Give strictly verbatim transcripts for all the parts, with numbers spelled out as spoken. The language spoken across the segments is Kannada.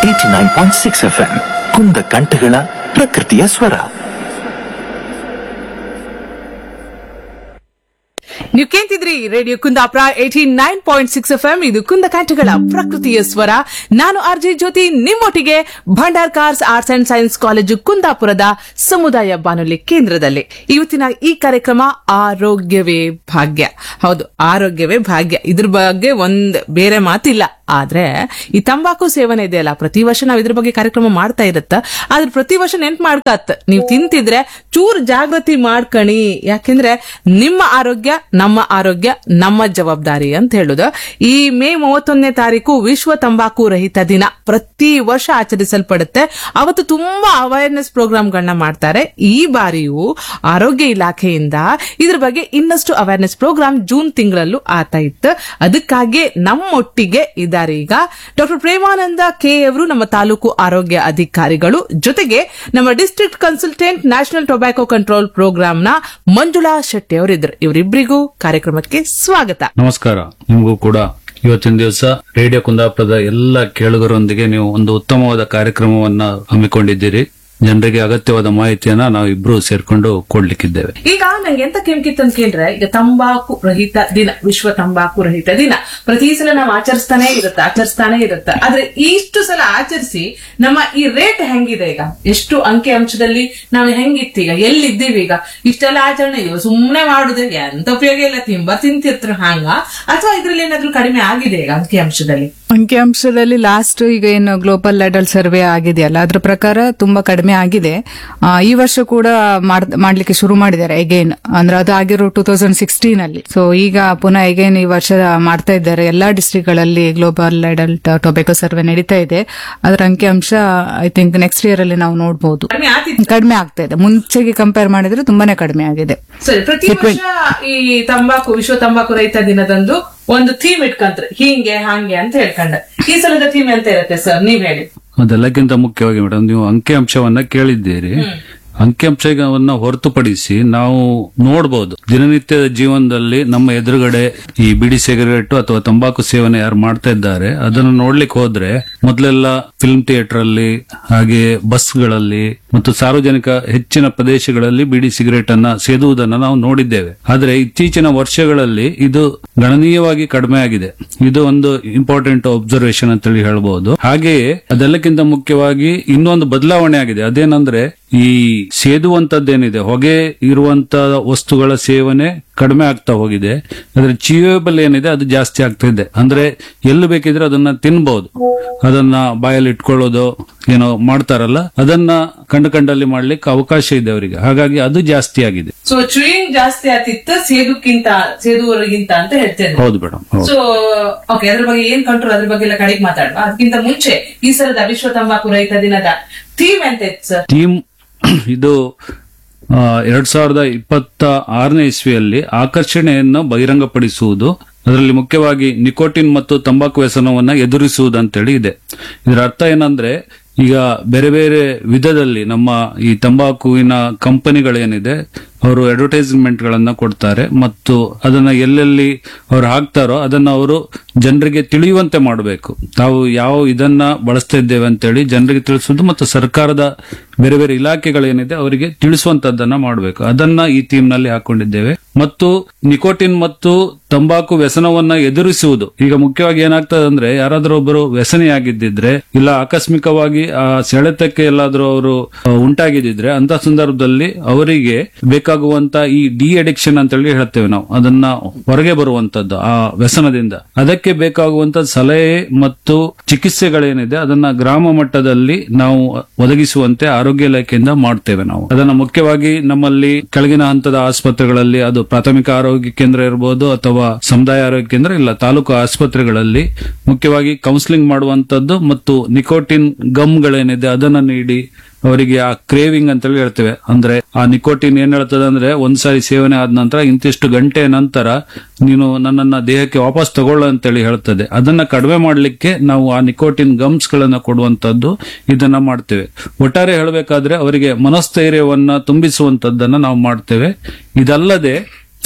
Eighty nine point six F M ಕುಂದ ಕಂಠಗಳ ಪ್ರಕೃತಿಯ ಸ್ವರ. ನೀವು ಕೇಳ್ತಿದ್ರಿ radio Kundapura eighty nine point six F M. ಇದು ಕುಂದ ಕಂಠಗಳ ಪ್ರಕೃತಿಯ ಸ್ವರ. ನಾನು R J Jyothi, ನಿಮ್ಮೊಟ್ಟಿಗೆ Bhandar cars arts and science college ಕುಂದಾಪುರದ ಸಮುದಾಯ ಬಾನುಲಿ ಕೇಂದ್ರದಲ್ಲಿ. ಇವತ್ತಿನ ಈ ಕಾರ್ಯಕ್ರಮ ಆರೋಗ್ಯವೇ ಭಾಗ್ಯ. ಹೌದು, ಆರೋಗ್ಯವೇ ಭಾಗ್ಯ. ಇದ್ರ ಬಗ್ಗೆ ಒಂದ್ ಬೇರೆ ಮಾತಿಲ್ಲ. ಆದ್ರೆ ಈ ತಂಬಾಕು ಸೇವನೆ ಇದೆಯಲ್ಲ, ಪ್ರತಿ ವರ್ಷ ನಾವ್ ಇದ್ರ ಬಗ್ಗೆ ಕಾರ್ಯಕ್ರಮ ಮಾಡ್ತಾ ಇರತ್ತ. ಆದ್ರೆ ಪ್ರತಿ ವರ್ಷ ನೆನ್ಪು ಮಾಡ್ಕತ್, ನೀವ್ ತಿಂತಿದ್ರೆ ಚೂರ್ ಜಾಗೃತಿ ಮಾಡ್ಕಣಿ. ಯಾಕೆಂದ್ರೆ ನಿಮ್ಮ ಆರೋಗ್ಯ ನಮ್ಮ ಆರೋಗ್ಯ ನಮ್ಮ ಜವಾಬ್ದಾರಿ ಅಂತ ಹೇಳುದು. ಈ ಮೇ ಮೂವತ್ತೊಂದನೇ ತಾರೀಕು ವಿಶ್ವ ತಂಬಾಕು ರಹಿತ ದಿನ ಪ್ರತಿ ವರ್ಷ ಆಚರಿಸಲ್ಪಡುತ್ತೆ. ಅವತ್ತು ತುಂಬಾ ಅವೇರ್ನೆಸ್ ಪ್ರೋಗ್ರಾಮ್ಗಳನ್ನ ಮಾಡ್ತಾರೆ. ಈ ಬಾರಿಯೂ ಆರೋಗ್ಯ ಇಲಾಖೆಯಿಂದ ಇದ್ರ ಬಗ್ಗೆ ಇನ್ನಷ್ಟು ಅವೇರ್ನೆಸ್ ಪ್ರೋಗ್ರಾಮ್ ಜೂನ್ ತಿಂಗಳಲ್ಲೂ ಆಗ್ತಾ ಇತ್ತು. ಅದಕ್ಕಾಗಿ ನಮ್ಮೊಟ್ಟಿಗೆ ಇದ್ದಾರೆ ಈಗ ಡಾಕ್ಟರ್ ಪ್ರೇಮಾನಂದ ಕೆ ಅವರು, ನಮ್ಮ ತಾಲೂಕು ಆರೋಗ್ಯ ಅಧಿಕಾರಿಗಳು, ಜೊತೆಗೆ ನಮ್ಮ district consultant national tobacco control ಪ್ರೋಗ್ರಾಂನ ಮಂಜುಳಾ ಶೆಟ್ಟಿ ಅವರಿದ್ರು. ಇವರಿಬ್ಬರಿಗೂ ಕಾರ್ಯಕ್ರಮಕ್ಕೆ ಸ್ವಾಗತ. ನಮಸ್ಕಾರ. ನಿಮಗೂ ಕೂಡ ಇವತ್ತಿನ ದಿವಸ ರೇಡಿಯೋ ಕುಂದಾಪುರದ ಎಲ್ಲ ಕೇಳುಗರೊಂದಿಗೆ ನೀವು ಒಂದು ಉತ್ತಮವಾದ ಕಾರ್ಯಕ್ರಮವನ್ನ ಹಮ್ಮಿಕೊಂಡಿದ್ದೀರಿ. ಜನರಿಗೆ ಅಗತ್ಯವಾದ ಮಾಹಿತಿಯನ್ನ ನಾವು ಇಬ್ರು ಸೇರ್ಕೊಂಡು ಕೊಡ್ಲಿಕ್ಕಿದ್ದೇವೆ. ಈಗ ನಂಗೆ ಎಂತ ಕೆಂಕಿತ್ತು ಅಂತ ಕೇಳಿದ್ರೆ, ಈಗ ತಂಬಾಕು ರಹಿತ ದಿನ, ವಿಶ್ವ ತಂಬಾಕು ರಹಿತ ದಿನ ಪ್ರತಿ ಸಲ ನಾವು ಆಚರಿಸ್ತಾನೆ ಇರುತ್ತೆ ಆಚರಿಸ್ತಾನೆ ಇರುತ್ತೆ ಆದ್ರೆ ಇಷ್ಟು ಸಲ ಆಚರಿಸಿ ನಮ್ಮ ಈ ರೇಟ್ ಹೆಂಗಿದೆ, ಈಗ ಎಷ್ಟು ಅಂಕಿ ಅಂಶದಲ್ಲಿ ನಾವು ಹೆಂಗಿತ್ತು, ಈಗ ಎಲ್ಲಿದ್ದೀವಿ, ಈಗ ಇಷ್ಟೆಲ್ಲ ಆಚರಣೆ ಇವ ಸುಮ್ನೆ ಮಾಡುದು ಎಂತ ಉಪಯೋಗ ಇಲ್ಲ, ತಿಂಬ ತಿಂತಿರ್ತಾರೆ ಹಂಗ, ಅಥವಾ ಇದ್ರಲ್ಲಿ ಏನಾದ್ರೂ ಕಡಿಮೆ ಆಗಿದೆ ಈಗ ಅಂಕಿ ಅಂಶದಲ್ಲಿ? ಅಂಕಿಅಂಶದಲ್ಲಿ ಲಾಸ್ಟ್ ಈಗ ಏನು ಗ್ಲೋಬಲ್ ಲೆಡಲ್ ಸರ್ವೆ ಆಗಿದೆಯಲ್ಲ, ಅದ್ರ ಪ್ರಕಾರ ತುಂಬಾ ಕಡಿಮೆ ಆಗಿದೆ. ಈ ವರ್ಷ ಕೂಡ ಮಾಡ್ಲಿಕ್ಕೆ ಶುರು ಮಾಡಿದ್ದಾರೆ ಎಗೇನ್. ಅಂದ್ರೆ ಅದು ಆಗಿರೋ ಟೂ ತೌಸಂಡ್ ಸಿಕ್ಸ್ಟೀನ್ ಅಲ್ಲಿ. ಸೊ ಈಗ ಪುನಃ ಎಗೇನ್ ಈ ವರ್ಷ ಮಾಡ್ತಾ ಇದ್ದಾರೆ. ಎಲ್ಲಾ ಡಿಸ್ಟ್ರಿಕ್ಟ್ ಗಳಲ್ಲಿ ಗ್ಲೋಬಲ್ ಲೆಡಲ್ ಟೊಬ್ಯಾಕೋ ಸರ್ವೆ ನಡೀತಾ ಇದೆ. ಅದರ ಅಂಕಿಅಂಶ ಐ ಥಿಂಕ್ ನೆಕ್ಸ್ಟ್ ಇಯರ್ ಅಲ್ಲಿ ನಾವು ನೋಡಬಹುದು ಕಡಿಮೆ ಆಗ್ತಾ ಇದೆ. ಮುಂಚೆಗೆ ಕಂಪೇರ್ ಮಾಡಿದ್ರೆ ತುಂಬಾನೇ ಕಡಿಮೆ ಆಗಿದೆ. ಸರಿ, ಪ್ರತಿ ವರ್ಷ ಈ ತಂಬಾಕು ವಿಶ್ವ ತಂಬಾಕು ರಹಿತ ದಿನದಂದು ಒಂದು ಥೀಮ್ ಇಟ್ಕೊಂಡ್ರೆ ಹಿಂಗೆ ಹಾಗೆ ಅಂತ ಹೇಳ್ಕೊಂಡ, ಈ ಸಲದ ಥೀಮ್ ಎಂತ ಇರುತ್ತೆ ಸರ್, ನೀವ್ ಹೇಳಿ. ಅದೆಲ್ಲಕ್ಕಿಂತ ಮುಖ್ಯವಾಗಿ ಮೇಡಮ್, ನೀವು ಅಂಕಿಅಂಶವನ್ನ ಕೇಳಿದ್ದೀರಿ. ಅಂಕಿಅಂಶವನ್ನ ಹೊರತುಪಡಿಸಿ ನಾವು ನೋಡಬಹುದು ದಿನನಿತ್ಯದ ಜೀವನದಲ್ಲಿ ನಮ್ಮ ಎದುರುಗಡೆ ಈ ಬಿಡಿ ಸಿಗರೇಟ್ ಅಥವಾ ತಂಬಾಕು ಸೇವನೆ ಯಾರು ಮಾಡ್ತಾ ಇದ್ದಾರೆ ಅದನ್ನು ನೋಡ್ಲಿಕ್ಕೆ ಹೋದ್ರೆ ಮೊದಲೆಲ್ಲ ಫಿಲ್ಮ್ ಥಿಯೇಟರ್ ಅಲ್ಲಿ, ಹಾಗೆ ಬಸ್ಗಳಲ್ಲಿ ಮತ್ತು ಸಾರ್ವಜನಿಕ ಹೆಚ್ಚಿನ ಪ್ರದೇಶಗಳಲ್ಲಿ ಬಿಡಿ ಸಿಗರೇಟ್ ಅನ್ನ ಸೇದುವುದನ್ನು ನಾವು ನೋಡಿದ್ದೇವೆ. ಆದ್ರೆ ಇತ್ತೀಚಿನ ವರ್ಷಗಳಲ್ಲಿ ಇದು ಗಣನೀಯವಾಗಿ ಕಡಿಮೆ ಆಗಿದೆ. ಇದು ಒಂದು ಇಂಪಾರ್ಟೆಂಟ್ ಅಬ್ಸರ್ವೇಷನ್ ಅಂತ ಹೇಳಿ ಹೇಳಬಹುದು. ಹಾಗೆಯೇ ಅದೆಲ್ಲಕ್ಕಿಂತ ಮುಖ್ಯವಾಗಿ ಇನ್ನೊಂದು ಬದಲಾವಣೆ ಆಗಿದೆ. ಅದೇನಂದ್ರೆ ಈ ಸೇದುವಂತದ್ದೇನಿದೆ, ಹೊಗೆ ಇರುವಂತ ವಸ್ತುಗಳ ಸೇವನೆ ಕಡಿಮೆ ಆಗ್ತಾ ಹೋಗಿದೆ. ಆದ್ರೆ ಚಿವೇಬಲ್ ಏನಿದೆ ಅದು ಜಾಸ್ತಿ ಆಗ್ತಾ ಇದೆ. ಅಂದ್ರೆ ಎಲ್ಲಿ ಬೇಕಿದ್ರೆ ಅದನ್ನ ತಿನ್ಬಹುದು, ಅದನ್ನ ಬಾಯಲ್ಲಿ ಇಟ್ಕೊಳ್ಳೋದು ಏನೋ ಮಾಡ್ತಾರಲ್ಲ, ಅದನ್ನ ಕಂಡು ಕಂಡಲ್ಲಿ ಮಾಡ್ಲಿಕ್ಕೆ ಅವಕಾಶ ಇದೆ ಅವರಿಗೆ. ಹಾಗಾಗಿ ಅದು ಜಾಸ್ತಿ ಆಗಿದೆ. ಸೊ ಚೂಯಿಂಗ್ ಜಾಸ್ತಿ ಆಗ್ತಿತ್ತು ಸೇದುಕ್ಕಿಂತ ಸೇದುವರಿಗಿಂತ ಅಂತ ಹೇಳ್ತೇನೆ. ಹೌದು ಮೇಡಮ್. ಸೊ ಓಕೆ, ಅದ್ರ ಬಗ್ಗೆ ಏನ್ ಕಂಟ್ರೋಲ್, ಅದ್ರ ಬಗ್ಗೆ ಎಲ್ಲ ಕಡೆಗೆ ಮಾತಾಡುವ. ಅದಕ್ಕಿಂತ ಮುಂಚೆ ಈ ಸಲದ ವಿಶ್ವ ತಂಬಾಕು ರಹಿತ ದಿನದ ಥೀಮ್ ಎಂತ ಇತ್ತು ಸರ್? ಥೀಮ್ ಇದು ಎರಡ್ ಸಾವಿರದ ಇಪ್ಪತ್ತ ಆರನೇ ಇಸ್ವಿಯಲ್ಲಿ ಆಕರ್ಷಣೆಯನ್ನು ಬಹಿರಂಗಪಡಿಸುವುದು, ಅದರಲ್ಲಿ ಮುಖ್ಯವಾಗಿ ನಿಕೋಟಿನ್ ಮತ್ತು ತಂಬಾಕು ವ್ಯಸನವನ್ನ ಎದುರಿಸುವುದು ಅಂತೇಳಿ ಇದೆ. ಇದರ ಅರ್ಥ ಏನಂದ್ರೆ, ಈಗ ಬೇರೆ ಬೇರೆ ವಿಧದಲ್ಲಿ ನಮ್ಮ ಈ ತಂಬಾಕುವಿನ ಕಂಪನಿಗಳೇನಿದೆ ಅವರು ಅಡ್ವರ್ಟೈಸ್ಮೆಂಟ್ ಗಳನ್ನ ಕೊಡ್ತಾರೆ ಮತ್ತು ಅದನ್ನ ಎಲ್ಲೆಲ್ಲಿ ಅವ್ರು ಹಾಕ್ತಾರೋ ಅದನ್ನ ಅವರು ಜನರಿಗೆ ತಿಳಿಯುವಂತೆ ಮಾಡಬೇಕು. ತಾವು ಯಾವ ಇದನ್ನ ಬಳಸ್ತಾ ಇದ್ದೇವೆ ಅಂತೇಳಿ ಜನರಿಗೆ ತಿಳಿಸುವುದು ಮತ್ತು ಸರ್ಕಾರದ ಬೇರೆ ಬೇರೆ ಇಲಾಖೆಗಳೇನಿದೆ ಅವರಿಗೆ ತಿಳಿಸುವಂತದ್ದನ್ನ ಮಾಡಬೇಕು. ಅದನ್ನ ಈ ಥೀಮ್ ನಲ್ಲಿ ಹಾಕೊಂಡಿದ್ದೇವೆ. ಮತ್ತು ನಿಕೋಟಿನ್ ಮತ್ತು ತಂಬಾಕು ವ್ಯಸನವನ್ನ ಎದುರಿಸುವುದು, ಈಗ ಮುಖ್ಯವಾಗಿ ಏನಾಗ್ತದೆ ಅಂದ್ರೆ, ಯಾರಾದ್ರೂ ಒಬ್ಬರು ವ್ಯಸನಿಯಾಗಿದ್ದಿದ್ರೆ ಇಲ್ಲ ಆಕಸ್ಮಿಕವಾಗಿ ಆ ಸೆಳೆತಕ್ಕೆ ಎಲ್ಲಾದ್ರೂ ಅವರು ಉಂಟಾಗಿದ್ದಿದ್ರೆ ಅಂತ ಸಂದರ್ಭದಲ್ಲಿ ಅವರಿಗೆ ಬೇಕಾಗುವಂತ ಈ ಡಿ ಅಡಿಕ್ಷನ್ ಅಂತ ಹೇಳಿ ಹೇಳ್ತೇವೆ ನಾವು, ಅದನ್ನ ಹೊರಗೆ ಬರುವಂತದ್ದು ಆ ವ್ಯಸನದಿಂದ, ಅದಕ್ಕೆ ಬೇಕಾಗುವಂತ ಸಲಹೆ ಮತ್ತು ಚಿಕಿತ್ಸೆಗಳೇನಿದೆ ಅದನ್ನ ಗ್ರಾಮ ಮಟ್ಟದಲ್ಲಿ ನಾವು ಒದಗಿಸುವಂತೆ ಆರೋಗ್ಯ ಇಲಾಖೆಯಿಂದ ಮಾಡ್ತೇವೆ ನಾವು. ಅದನ್ನ ಮುಖ್ಯವಾಗಿ ನಮ್ಮಲ್ಲಿ ಕೆಳಗಿನ ಹಂತದ ಆಸ್ಪತ್ರೆಗಳಲ್ಲಿ, ಅದು ಪ್ರಾಥಮಿಕ ಆರೋಗ್ಯ ಕೇಂದ್ರ ಇರಬಹುದು ಅಥವಾ ಸಮುದಾಯ ಆರೋಗ್ಯ ಕೇಂದ್ರ ಇಲ್ಲ ತಾಲೂಕು ಆಸ್ಪತ್ರೆಗಳಲ್ಲಿ ಮುಖ್ಯವಾಗಿ ಕೌನ್ಸಿಲಿಂಗ್ ಮಾಡುವಂತದ್ದು ಮತ್ತು ನಿಕೋಟಿನ್ ಗಮ್ಗಳೇನಿದೆ ಅದನ್ನ ನೀಡಿ ಅವರಿಗೆ ಆ ಕ್ರೇವಿಂಗ್ ಅಂತ ಹೇಳಿ ಹೇಳ್ತೇವೆ. ಅಂದ್ರೆ ಆ ನಿಕೋಟಿನ್ ಏನ್ ಹೇಳ್ತದೆ ಅಂದ್ರೆ, ಒಂದ್ಸಾರಿ ಸೇವನೆ ಆದ ನಂತರ ಇಂತಿಷ್ಟು ಗಂಟೆ ನಂತರ ನೀನು ನನ್ನನ್ನ ದೇಹಕ್ಕೆ ವಾಪಸ್ ತಗೊಳ್ಳ ಅಂತೇಳಿ ಹೇಳ್ತದೆ. ಅದನ್ನ ಕಡಿಮೆ ಮಾಡ್ಲಿಕ್ಕೆ ನಾವು ಆ ನಿಕೋಟಿನ್ ಗಮ್ಸ್ ಗಳನ್ನ ಕೊಡುವಂತದ್ದು ಇದನ್ನ ಮಾಡ್ತೇವೆ. ಒಟ್ಟಾರೆ ಹೇಳಬೇಕಾದ್ರೆ ಅವರಿಗೆ ಮನಸ್ಥೈರ್ಯವನ್ನ ತುಂಬಿಸುವಂತದ್ದನ್ನ ನಾವು ಮಾಡ್ತೇವೆ. ಇದಲ್ಲದೆ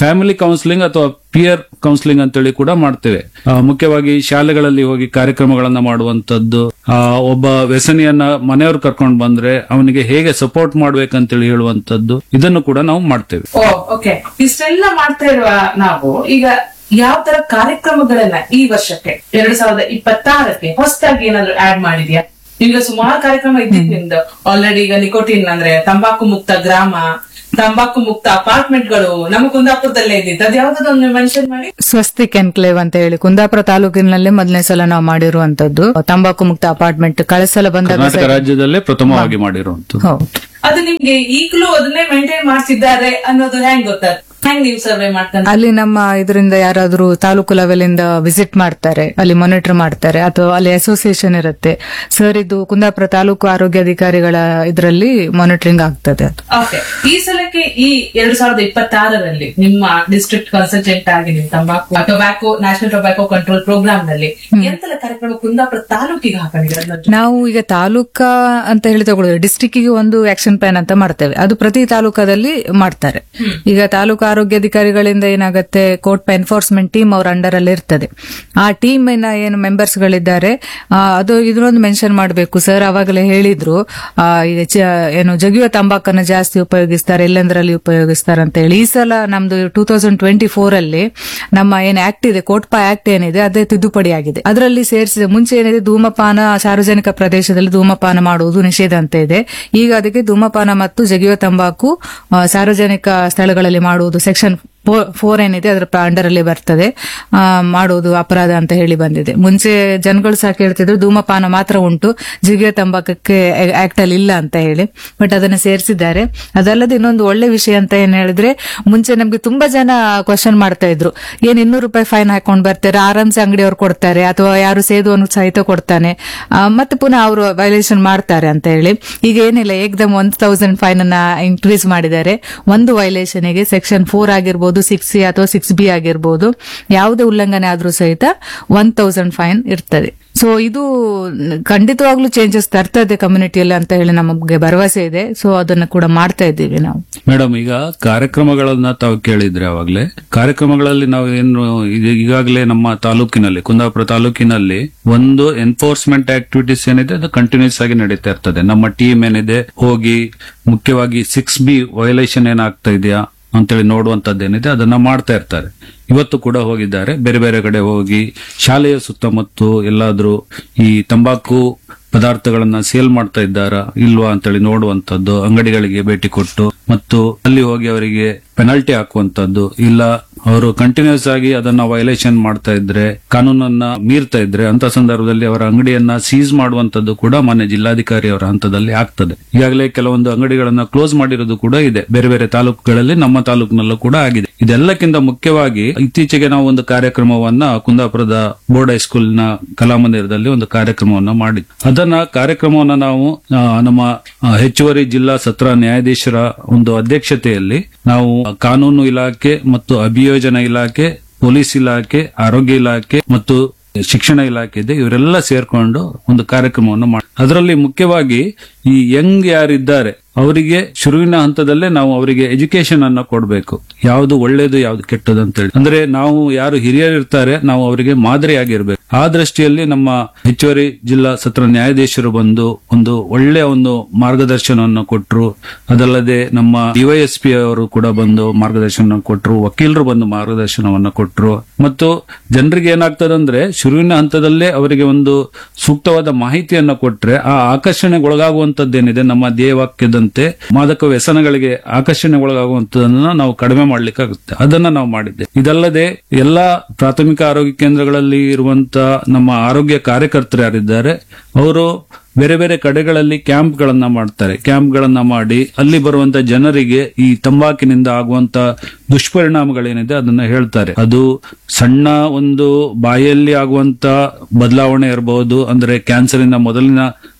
ಫ್ಯಾಮಿಲಿ ಕೌನ್ಸಿಲಿಂಗ್ ಅಥವಾ ಪಿಯರ್ ಕೌನ್ಸಿಲಿಂಗ್ ಅಂತೇಳಿ ಕೂಡ ಮಾಡ್ತೇವೆ. ಆ, ಮುಖ್ಯವಾಗಿ ಶಾಲೆಗಳಲ್ಲಿ ಹೋಗಿ ಕಾರ್ಯಕ್ರಮಗಳನ್ನ ಮಾಡುವಂತದ್ದು, ಆ, ಒಬ್ಬ ವ್ಯಸನಿಯನ್ನ ಮನೆಯವರು ಕರ್ಕೊಂಡು ಬಂದ್ರೆ ಅವನಿಗೆ ಹೇಗೆ ಸಪೋರ್ಟ್ ಮಾಡ್ಬೇಕಂತೇಳಿ ಹೇಳುವಂತದ್ದು, ಇದನ್ನು ಕೂಡ ನಾವು ಮಾಡ್ತೇವೆ. ಓ ಓಕೆ. ಇಷ್ಟೆಲ್ಲ ಮಾಡ್ತಾ ಇರುವ ನಾವು ಈಗ ಯಾವ ತರ ಕಾರ್ಯಕ್ರಮಗಳನ್ನ ಈ ವರ್ಷಕ್ಕೆ ಎರಡ್ ಸಾವಿರದ ಇಪ್ಪತ್ತಾರಕ್ಕೆ ಹೊಸದಾಗಿ ಏನಾದ್ರು ಆಡ್ ಮಾಡಿದ್ಯಾ? ಈಗ ಸುಮಾರು ಕಾರ್ಯಕ್ರಮ ಇದ್ದಿದ್ದು ನಿಮ್ದು ಆಲ್ರೆಡಿ. ಈಗ ನಿಕೋಟಿನ್ ಅಂದ್ರೆ ತಂಬಾಕು ಮುಕ್ತ ಗ್ರಾಮ, ತಂಬಾಕು ಮುಕ್ತ ಅಪಾರ್ಟ್ಮೆಂಟ್ಗಳು ನಮ್ಮ ಕುಂದಾಪುರದಲ್ಲೇ ಇದ್ದಿತ್ತು. ಅದ್ ಯಾವ್ದೊಂದು ಮೆನ್ಷನ್ ಮಾಡಿ. ಸ್ವಸ್ತಿಕ್ ಎನ್ಕ್ಲೇವ್ ಅಂತ ಹೇಳಿ ಕುಂದಾಪುರ ತಾಲೂಕಿನಲ್ಲೇ ಮೊದಲನೇ ಸಲ ನಾವು ಮಾಡಿರುವಂತದ್ದು ತಂಬಾಕು ಮುಕ್ತ ಅಪಾರ್ಟ್ಮೆಂಟ್. ಕಳೆದ ಸಲ ಬಂದಾಗ ಕರ್ನಾಟಕ ರಾಜ್ಯದಲ್ಲೇ ಪ್ರಥಮವಾಗಿ ಮಾಡಿರುವಂತದ್ದು. ಹೌದು. ಅದು ನಿಮ್ಗೆ ಈಗಲೂ ಅದನ್ನೇ ಮೇಂಟೈನ್ ಮಾಡ್ತಿದ್ದಾರೆ ಅನ್ನೋದು ಹೆಂಗ್ ಗೊತ್ತಾಗ್ತದೆ? ಹೆಂಗ್ ನೀವು ಸರ್ವೆ ಮಾಡ್ತಾರೆ? ಅಲ್ಲಿ ನಮ್ಮ ಇದರಿಂದ ಯಾರಾದ್ರೂ ತಾಲೂಕು ಲೆವೆಲ್ ಇಂದ ವಿಸಿಟ್ ಮಾಡ್ತಾರೆ, ಅಲ್ಲಿ ಮಾನಿಟರ್ ಮಾಡ್ತಾರೆ, ಅಥವಾ ಅಲ್ಲಿ ಅಸೋಸಿಯೇಷನ್ ಇರುತ್ತೆ ಸರ್, ಇದು ಕುಂದಾಪುರ ತಾಲೂಕು ಆರೋಗ್ಯಾಧಿಕಾರಿಗಳ ಇದರಲ್ಲಿ ಮಾನಿಟರಿಂಗ್ ಆಗ್ತದೆ ಅದು. ಓಕೆ. ಈ ಸಲಕ್ಕೆ ಈ ಎರಡ್ ಸಾವಿರದ ಇಪ್ಪತ್ತಾರರಲ್ಲಿ ನಿಮ್ಮ ಡಿಸ್ಟ್ರಿಕ್ಟ್ ಕನ್ಸಲ್ಟೆಂಟ್ ಆಗಿ ನೀವು ತಂಬಾಕು tobacco national tobacco control programme ನಲ್ಲಿ ಎಂತೆಲ್ಲ ಕಾರ್ಯಕ್ರಮ ಕುಂದಾಪುರ ತಾಲೂಕಿಗೆ ಹಾಕೊಂಡಿದ್ದಾರೆ? ನಾವು ಈಗ ತಾಲೂಕಾ ಅಂತ ಹೇಳಿ ತಗೊಳ್ಳೋದು, ಡಿಸ್ಟಿಕ್ ಗೆ ಒಂದು ಆಕ್ಷನ್ ಪ್ಲಾನ್ ಅಂತ ಮಾಡ್ತೇವೆ, ಅದು ಪ್ರತಿ ತಾಲೂಕದಲ್ಲಿ ಮಾಡ್ತಾರೆ. ಈಗ ತಾಲೂಕು ಆರೋಗ್ಯಾಧಿಕಾರಿಗಳಿಂದ ಏನಾಗುತ್ತೆ, ಕೋರ್ಟ್ ಎನ್ಫೋರ್ಸ್ಮೆಂಟ್ ಟೀಮ್ ಅವ್ರ ಅಂಡರ್ ಅಲ್ಲಿ ಇರ್ತದೆ. ಆ ಟೀಮ್ ಏನು ಮೆಂಬರ್ಸ್ ಗಳಿದ್ದಾರೆ ಅದು ಇದನ್ನೊಂದು ಮೆನ್ಷನ್ ಮಾಡಬೇಕು ಸರ್. ಅವಾಗಲೇ ಹೇಳಿದ್ರು ಆ, ಈಗ ಚ- ಏನು ಜಗಿಯುವ ತಂಬಾಕನ್ನು ಜಾಸ್ತಿ ಉಪಯೋಗಿಸ್ತಾರೆ, ಎಲ್ಲೆಂದರಲ್ಲಿ ಉಪಯೋಗಿಸ್ತಾರೆ ಅಂತ ಹೇಳಿ. ಈ ಸಲ ನಮ್ದು ಟೂ ತೌಸಂಡ್ ಟ್ವೆಂಟಿ ಫೋರ್ ಅಲ್ಲಿ ನಮ್ಮ ಏನ್ ಆಕ್ಟ್ ಇದೆ, ಕೋಟ್ಪಾ ಆಕ್ಟ್ ಏನಿದೆ ಅದೇ ತಿದ್ದುಪಡಿ ಆಗಿದೆ. ಅದರಲ್ಲಿ ಸೇರಿಸಿದೆ. ಮುಂಚೆ ಏನಿದೆ, ಧೂಮಪಾನ ಸಾರ್ವಜನಿಕ ಪ್ರದೇಶದಲ್ಲಿ ಧೂಮಪಾನ ಮಾಡುವುದು ನಿಷೇಧ ಅಂತ ಇದೆ. ಈಗ ಅದಕ್ಕೆ ಧೂಮಪಾನ ಮತ್ತು ಜಗಿಯುವ ತಂಬಾಕು ಆ, ಸಾರ್ವಜನಿಕ ಸ್ಥಳಗಳಲ್ಲಿ ಮಾಡುವುದು ಸೆಕ್ಷನ್ ಫೋರ್ ಏನಿದೆ ಅದರ ಅಂಡರ್ ಅಲ್ಲಿ ಬರ್ತದೆ. ಆ, ಮಾಡುವುದು ಅಪರಾಧ ಅಂತ ಹೇಳಿ ಬಂದಿದೆ. ಮುಂಚೆ ಜನಗಳು ಸಹ ಕೇಳ್ತಿದ್ರು ಧೂಮಪಾನ ಮಾತ್ರ ಉಂಟು, ಜಿಗಿಯ ತಂಬಾಕಕ್ಕೆ ಆಕ್ಟ್ ಅಲ್ಲಿ ಇಲ್ಲ ಅಂತ ಹೇಳಿ, ಬಟ್ ಅದನ್ನ ಸೇರಿಸಿದ್ದಾರೆ. ಅದಲ್ಲದೆ ಇನ್ನೊಂದು ಒಳ್ಳೆ ವಿಷಯ ಅಂತ ಏನ್ ಹೇಳಿದ್ರೆ, ಮುಂಚೆ ನಮ್ಗೆ ತುಂಬಾ ಜನ ಕ್ವಶನ್ ಮಾಡ್ತಾ ಇದ್ರು, ಏನ್ ಇನ್ನೂರು ರೂಪಾಯಿ ಫೈನ್ ಹಾಕೊಂಡ್ ಬರ್ತಾರೆ, ಆರಾಮ್ಸೆ ಅಂಗಡಿಯವ್ರು ಕೊಡ್ತಾರೆ, ಅಥವಾ ಯಾರು ಸೇದುವನ್ನು ಸಹಿತ ಕೊಡ್ತಾನೆ, ಆ, ಮತ್ತೆ ಪುನಃ ಅವರು ವೈಲೇಷನ್ ಮಾಡ್ತಾರೆ ಅಂತ ಹೇಳಿ. ಈಗ ಏನಿಲ್ಲ, ಏಕದಮ್ ಒನ್ ತೌಸಂಡ್ ಫೈನ್ ಅನ್ನ ಇನ್ಕ್ರೀಸ್ ಮಾಡಿದ್ದಾರೆ. ಒಂದು ವೈಲೇಷನ್ಗೆ ಸೆಕ್ಷನ್ ಫೋರ್ ಆಗಿರ್ಬೋದು, ಸಿಕ್ಸ್ ಸಿ ಅಥವಾ ಸಿಕ್ಸ್ ಬಿ ಆಗಿರ್ಬೋದು, ಯಾವುದೇ ಉಲ್ಲಂಘನೆ ಆದ್ರೂ ಸಹಿತ ಒನ್ ತೌಸಂಡ್ ಫೈನ್ ಇರ್ತದೆ. ಸೊ ಇದು ಖಂಡಿತವಾಗ್ಲೂ ಚೇಂಜಸ್ ತರ್ತದೆ ಕಮ್ಯುನಿಟಿಯಲ್ಲಿ ಅಂತ ಹೇಳಿ ನಮಗೆ ಭರವಸೆ ಇದೆ. ಸೊ ಅದನ್ನ ಕೂಡ ಮಾಡ್ತಾ ಇದ್ದೀವಿ ನಾವು. ಮೇಡಮ್, ಈಗ ಕಾರ್ಯಕ್ರಮಗಳನ್ನ ತಾವು ಕೇಳಿದ್ರೆ ಅವಾಗ್ಲೇ, ಕಾರ್ಯಕ್ರಮಗಳಲ್ಲಿ ನಾವು ಏನು ಈಗ- ಈಗಾಗಲೇ ನಮ್ಮ ತಾಲೂಕಿನಲ್ಲಿ, ಕುಂದಾಪುರ ತಾಲೂಕಿನಲ್ಲಿ ಒಂದು ಎನ್ಫೋರ್ಸ್ಮೆಂಟ್ ಆಕ್ಟಿವಿಟೀಸ್ ಏನಿದೆ ಅದು ಕಂಟಿನ್ಯೂಸ್ ಆಗಿ ನಡೀತಾ ಇರ್ತದೆ. ನಮ್ಮ ಟೀಮ್ ಏನಿದೆ ಹೋಗಿ ಮುಖ್ಯವಾಗಿ ಸಿಕ್ಸ್ ಬಿ ವೈಲೇಷನ್ ಏನಾಗ್ತಾ ಇದೆಯಾ ಅಂತೇಳಿ ನೋಡುವಂತದ್ದೇನಿದೆ ಅದನ್ನ ಮಾಡ್ತಾ ಇರ್ತಾರೆ. ಇವತ್ತು ಕೂಡ ಹೋಗಿದ್ದಾರೆ, ಬೇರೆ ಬೇರೆ ಕಡೆ ಹೋಗಿ ಶಾಲೆಯ ಸುತ್ತಮುತ್ತ ಎಲ್ಲಾದ್ರೂ ಈ ತಂಬಾಕು ಪದಾರ್ಥಗಳನ್ನ ಸೇಲ್ ಮಾಡ್ತಾ ಇದ್ದಾರಾ ಇಲ್ವಾ ಅಂತೇಳಿ ನೋಡುವಂತದ್ದು, ಅಂಗಡಿಗಳಿಗೆ ಭೇಟಿ ಕೊಟ್ಟು ಮತ್ತು ಅಲ್ಲಿ ಹೋಗಿ ಅವರಿಗೆ ಪೆನಾಲ್ಟಿ ಹಾಕುವಂತದ್ದು, ಇಲ್ಲ ಅವರು ಕಂಟಿನ್ಯೂಸ್ ಆಗಿ ಅದನ್ನ ವೈಲೇಷನ್ ಮಾಡ್ತಾ ಇದ್ರೆ, ಕಾನೂನನ್ನ ಮೀರ್ತಾ ಇದ್ರೆ ಅಂತ ಸಂದರ್ಭದಲ್ಲಿ ಅವರ ಅಂಗಡಿಯನ್ನ ಸೀಸ್ ಮಾಡುವಂತದ್ದು ಕೂಡ ಮಾನ್ಯ ಜಿಲ್ಲಾಧಿಕಾರಿ ಅವರ ಹಂತದಲ್ಲಿ ಆಗ್ತದೆ. ಈಗಾಗಲೇ ಕೆಲವೊಂದು ಅಂಗಡಿಗಳನ್ನ ಕ್ಲೋಸ್ ಮಾಡಿರೋದು ಕೂಡ ಇದೆ ಬೇರೆ ಬೇರೆ ತಾಲೂಕುಗಳಲ್ಲಿ, ನಮ್ಮ ತಾಲೂಕಿನಲ್ಲೂ ಕೂಡ ಆಗಿದೆ. ಇದೆಲ್ಲಕ್ಕಿಂತ ಮುಖ್ಯವಾಗಿ ಇತ್ತೀಚೆಗೆ ನಾವು ಒಂದು ಕಾರ್ಯಕ್ರಮವನ್ನ ಕುಂದಾಪುರದ ಬೋರ್ಡ್ ಹೈಸ್ಕೂಲ್ನ ಕಲಾಮಂದಿರದಲ್ಲಿ ಒಂದು ಕಾರ್ಯಕ್ರಮವನ್ನ ಮಾಡಿದ್ವಿ. ಅದನ್ನ ಕಾರ್ಯಕ್ರಮವನ್ನ ನಾವು ಆ, ನಮ್ಮ ಆ, ಹೆಚ್ಚುವರಿ ಜಿಲ್ಲಾ ಸತ್ರ ನ್ಯಾಯಾಧೀಶರ ಒಂದು ಅಧ್ಯಕ್ಷತೆಯಲ್ಲಿ ನಾವು ಕಾನೂನು ಇಲಾಖೆ ಮತ್ತು ಅಭಿಯೋಜನಾ ಇಲಾಖೆ, ಪೊಲೀಸ್ ಇಲಾಖೆ, ಆರೋಗ್ಯ ಇಲಾಖೆ ಮತ್ತು ಶಿಕ್ಷಣ ಇಲಾಖೆ ಇದೆ, ಇವರೆಲ್ಲ ಸೇರ್ಕೊಂಡು ಒಂದು ಕಾರ್ಯಕ್ರಮವನ್ನು ಮಾಡಿ, ಅದರಲ್ಲಿ ಮುಖ್ಯವಾಗಿ ಈ ಯಂಗ್ ಯಾರಿದ್ದಾರೆ ಅವರಿಗೆ ಶುರುವಿನ ಹಂತದಲ್ಲೇ ನಾವು ಅವರಿಗೆ ಎಜುಕೇಶನ್ ಅನ್ನ ಕೊಡಬೇಕು, ಯಾವುದು ಒಳ್ಳೇದು ಯಾವ್ದು ಕೆಟ್ಟದ್ದು ಅಂತೇಳಿ. ಅಂದ್ರೆ ನಾವು ಯಾರು ಹಿರಿಯರಿರ್ತಾರೆ ನಾವು ಅವರಿಗೆ ಮಾದರಿಯಾಗಿರ್ಬೇಕು. ಆ ದೃಷ್ಟಿಯಲ್ಲಿ ನಮ್ಮ ಹೆಚ್ಚುವರಿ ಜಿಲ್ಲಾ ಸತ್ರ ನ್ಯಾಯಾಧೀಶರು ಬಂದು ಒಂದು ಒಳ್ಳೆಯ ಒಂದು ಮಾರ್ಗದರ್ಶನವನ್ನು ಕೊಟ್ಟರು. ಅದಲ್ಲದೆ ನಮ್ಮ ಡಿವೈಎಸ್ಪಿ ಅವರು ಕೂಡ ಬಂದು ಮಾರ್ಗದರ್ಶನ ಕೊಟ್ಟರು, ವಕೀಲರು ಬಂದು ಮಾರ್ಗದರ್ಶನವನ್ನು ಕೊಟ್ಟರು. ಮತ್ತು ಜನರಿಗೆ ಏನಾಗ್ತದಂದ್ರೆ ಶುರುವಿನ ಹಂತದಲ್ಲೇ ಅವರಿಗೆ ಒಂದು ಸೂಕ್ತವಾದ ಮಾಹಿತಿಯನ್ನ ಕೊಟ್ರೆ ಆ ಆಕರ್ಷಣೆಗೊಳಗಾಗುವಂತದ್ದೇನಿದೆ ನಮ್ಮ ಧ್ಯೇಯವಾಕ್ಯದಂತೆ ಮಾದಕ ವ್ಯಸನಗಳಿಗೆ ಆಕರ್ಷಣೆಗೊಳಗಾಗುವಂತದನ್ನ ನಾವು ಕಡಿಮೆ ಮಾಡ್ಲಿಕ್ಕಾಗುತ್ತೆ. ಅದನ್ನ ನಾವು ಮಾಡಿದ್ದೆ. ಇದಲ್ಲದೆ ಎಲ್ಲಾ ಪ್ರಾಥಮಿಕ ಆರೋಗ್ಯ ಕೇಂದ್ರಗಳಲ್ಲಿ ಇರುವಂತ ನಮ್ಮ ಆರೋಗ್ಯ ಕಾರ್ಯಕರ್ತರು ಯಾರಿದ್ದಾರೆ ಅವರು ಬೇರೆ ಬೇರೆ ಕಡೆಗಳಲ್ಲಿ ಕ್ಯಾಂಪ್ ಗಳನ್ನ ಮಾಡ್ತಾರೆ. ಕ್ಯಾಂಪ್ ಗಳನ್ನ ಮಾಡಿ ಅಲ್ಲಿ ಬರುವಂತ ಜನರಿಗೆ ಈ ತಂಬಾಕಿನಿಂದ ಆಗುವಂತ ದುಷ್ಪರಿಣಾಮಗಳೇನಿದೆ ಅದನ್ನ ಹೇಳ್ತಾರೆ. ಅದು ಸಣ್ಣ ಒಂದು ಬಾಯಲ್ಲಿ ಆಗುವಂತ ಬದಲಾವಣೆ ಇರಬಹುದು, ಅಂದ್ರೆ ಕ್ಯಾನ್ಸರ್ ಇಂದ ಮೊದಲಿನ